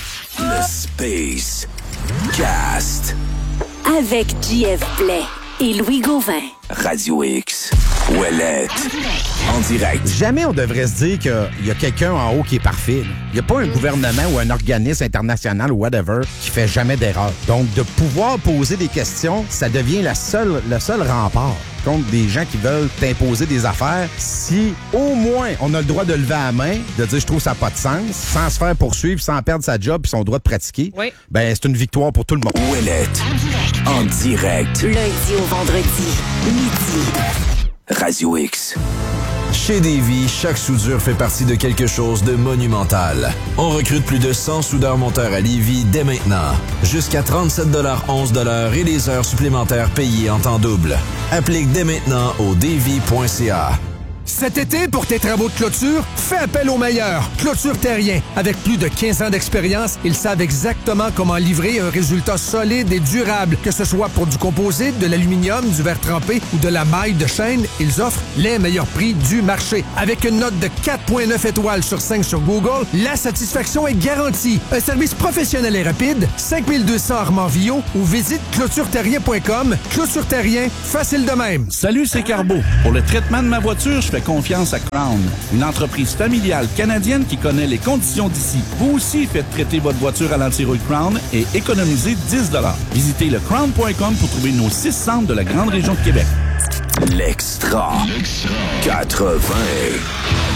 Speaker 4: Le Space Cast.
Speaker 5: Avec J F Blais et Louis Gauvin.
Speaker 4: Radio X. Ouellette. En direct.
Speaker 6: Jamais on devrait se dire qu'il y a quelqu'un en haut qui est parfait. là. Il n'y a pas un gouvernement ou un organisme international ou whatever qui fait jamais d'erreur. Donc, de pouvoir poser des questions, ça devient la seule, le seul rempart contre des gens qui veulent t'imposer des affaires. Si au moins on a le droit de lever la main, de dire je trouve ça n'a pas de sens, sans se faire poursuivre, sans perdre sa job puis son droit de pratiquer,
Speaker 2: Oui.
Speaker 6: ben c'est une victoire pour tout le monde.
Speaker 4: Ouellette. En direct.
Speaker 5: Lundi au vendredi, midi.
Speaker 4: Radio X.
Speaker 7: Chez Davy, chaque soudure fait partie de quelque chose de monumental. On recrute plus de cent soudeurs-monteurs à Lévis dès maintenant. Jusqu'à trente-sept onze et les heures supplémentaires payées en temps double. Applique dès maintenant au davy point c a.
Speaker 8: Cet été, pour tes travaux de clôture, fais appel aux meilleurs. Clôture Terrien. Avec plus de quinze ans d'expérience, ils savent exactement comment livrer un résultat solide et durable. Que ce soit pour du composite, de l'aluminium, du verre trempé ou de la maille de chaîne, ils offrent les meilleurs prix du marché. Avec une note de quatre point neuf étoiles sur cinq sur Google, la satisfaction est garantie. Un service professionnel et rapide, cinq mille deux cents Armand-Villot ou visite clôture terrien point com. Clôture Terrien, facile de même.
Speaker 9: Salut, c'est Carbo. Pour le traitement de ma voiture, je fais confiance à Crown, une entreprise familiale canadienne qui connaît les conditions d'ici. Vous aussi faites traiter votre voiture à l'anti-rouille Crown et économisez dix dollars. Visitez le crown point com pour trouver nos six centres de la grande région de Québec.
Speaker 4: L'extra. quatre-vingts.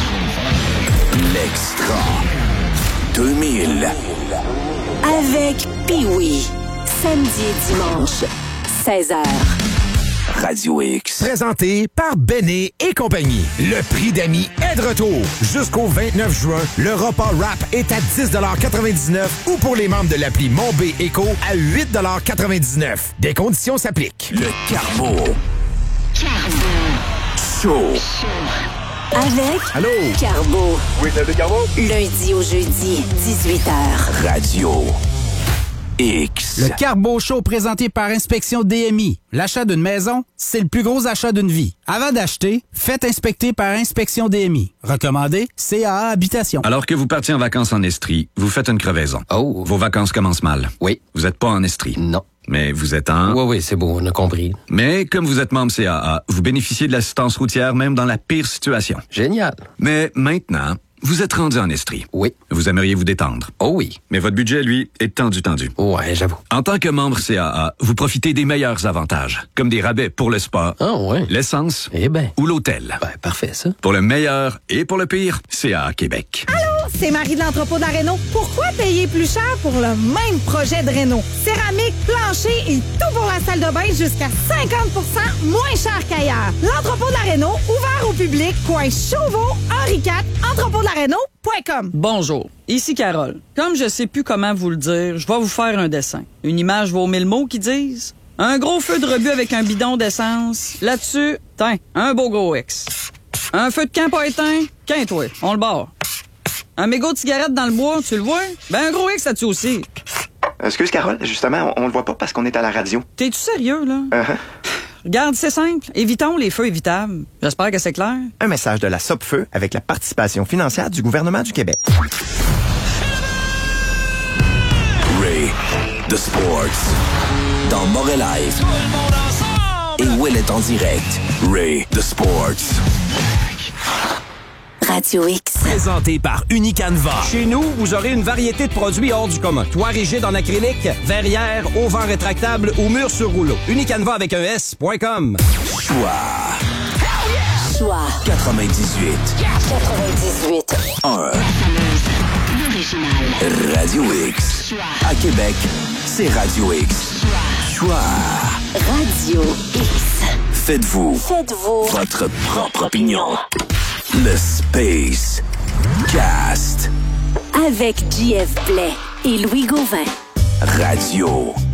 Speaker 4: L'extra. deux mille.
Speaker 5: Avec Pee-Wee. Samedi et dimanche, seize heures.
Speaker 4: Radio X.
Speaker 6: Présenté par Béné et compagnie. Le prix d'amis est de retour. Jusqu'au vingt-neuf juin, le repas rap est à dix quatre-vingt-dix-neuf ou pour les membres de l'appli Mon B Éco à huit quatre-vingt-dix-neuf. Des conditions s'appliquent.
Speaker 4: Le Carbo. Show.
Speaker 5: Avec
Speaker 6: Allô?
Speaker 5: Carbo.
Speaker 4: Oui, c'est le Carbo.
Speaker 5: Lundi au jeudi, dix-huit heures.
Speaker 4: Radio X.
Speaker 10: Le Carbo Show présenté par Inspection D M I. L'achat d'une maison, c'est le plus gros achat d'une vie. Avant d'acheter, faites inspecter par Inspection D M I. Recommandé, C A A Habitation.
Speaker 11: Alors que vous partiez en vacances en Estrie, vous faites une crevaison.
Speaker 12: Oh.
Speaker 11: Vos vacances commencent mal.
Speaker 12: Oui.
Speaker 11: Vous n'êtes pas en Estrie.
Speaker 12: Non.
Speaker 11: Mais vous êtes en...
Speaker 12: Oui, oui, c'est bon, on a compris.
Speaker 11: Mais comme vous êtes membre C A A, vous bénéficiez de l'assistance routière même dans la pire situation.
Speaker 12: Génial.
Speaker 11: Mais maintenant, vous êtes rendu en Estrie.
Speaker 12: Oui.
Speaker 11: Vous aimeriez vous détendre.
Speaker 12: Oh oui.
Speaker 11: Mais votre budget, lui, est tendu, tendu.
Speaker 12: Ouais, j'avoue.
Speaker 11: En tant que membre C A A, vous profitez des meilleurs avantages, comme des rabais pour le spa,
Speaker 12: Ah ouais.
Speaker 11: l'essence
Speaker 12: Eh ben.
Speaker 11: ou l'hôtel.
Speaker 12: Ben, parfait, ça.
Speaker 11: Pour le meilleur et pour le pire, C A A Québec.
Speaker 13: Allô, c'est Marie de l'entrepôt de la Réno. Pourquoi payer plus cher pour le même projet de réno? Céramique, plancher et tout pour la salle de bain jusqu'à cinquante pour cent moins cher qu'ailleurs. L'entrepôt de la Réno, ouvert au public, coin Chauveau, Henri quatre, entrepôt de la Réno point com.
Speaker 14: Bonjour, ici Carole. Comme je sais plus comment vous le dire, je vais vous faire un dessin. Une image vaut mille mots qui disent... Un gros feu de rebut avec un bidon d'essence. Là-dessus, tiens, un beau gros X. Un feu de camp pas éteint, qu'un-toi, on le barre. Un mégot de cigarette dans le bois, tu le vois? Ben un gros X là-dessus aussi.
Speaker 15: Excuse, Carole, justement, on, on le voit pas parce qu'on est à la radio.
Speaker 14: T'es-tu sérieux, là?
Speaker 15: Uh-huh.
Speaker 14: Regarde, c'est simple. Évitons les feux évitables. J'espère que c'est clair.
Speaker 15: Un message de la Sopfeu avec la participation financière du gouvernement du Québec.
Speaker 4: Ray, The Sports. Dans Morel Live. Et Will est en direct. Ray, The Sports.
Speaker 5: Radio X.
Speaker 16: Présenté par Unicanva. Chez nous, vous aurez une variété de produits hors du commun. Toit rigide en acrylique, verrière, auvent rétractable ou mur sur rouleau. Unicanva avec un S point com.
Speaker 4: Choix.
Speaker 5: Choix.
Speaker 4: quatre-vingt-dix-huit.
Speaker 5: quatre-vingt-dix-huit.
Speaker 4: un. Radio X. À Québec, c'est Radio X. Choix.
Speaker 5: Radio X.
Speaker 4: Faites-vous.
Speaker 5: Faites-vous.
Speaker 4: Votre propre opinion. Le Space Cast.
Speaker 5: Avec J F Blais et Louis Gauvin.
Speaker 4: Radio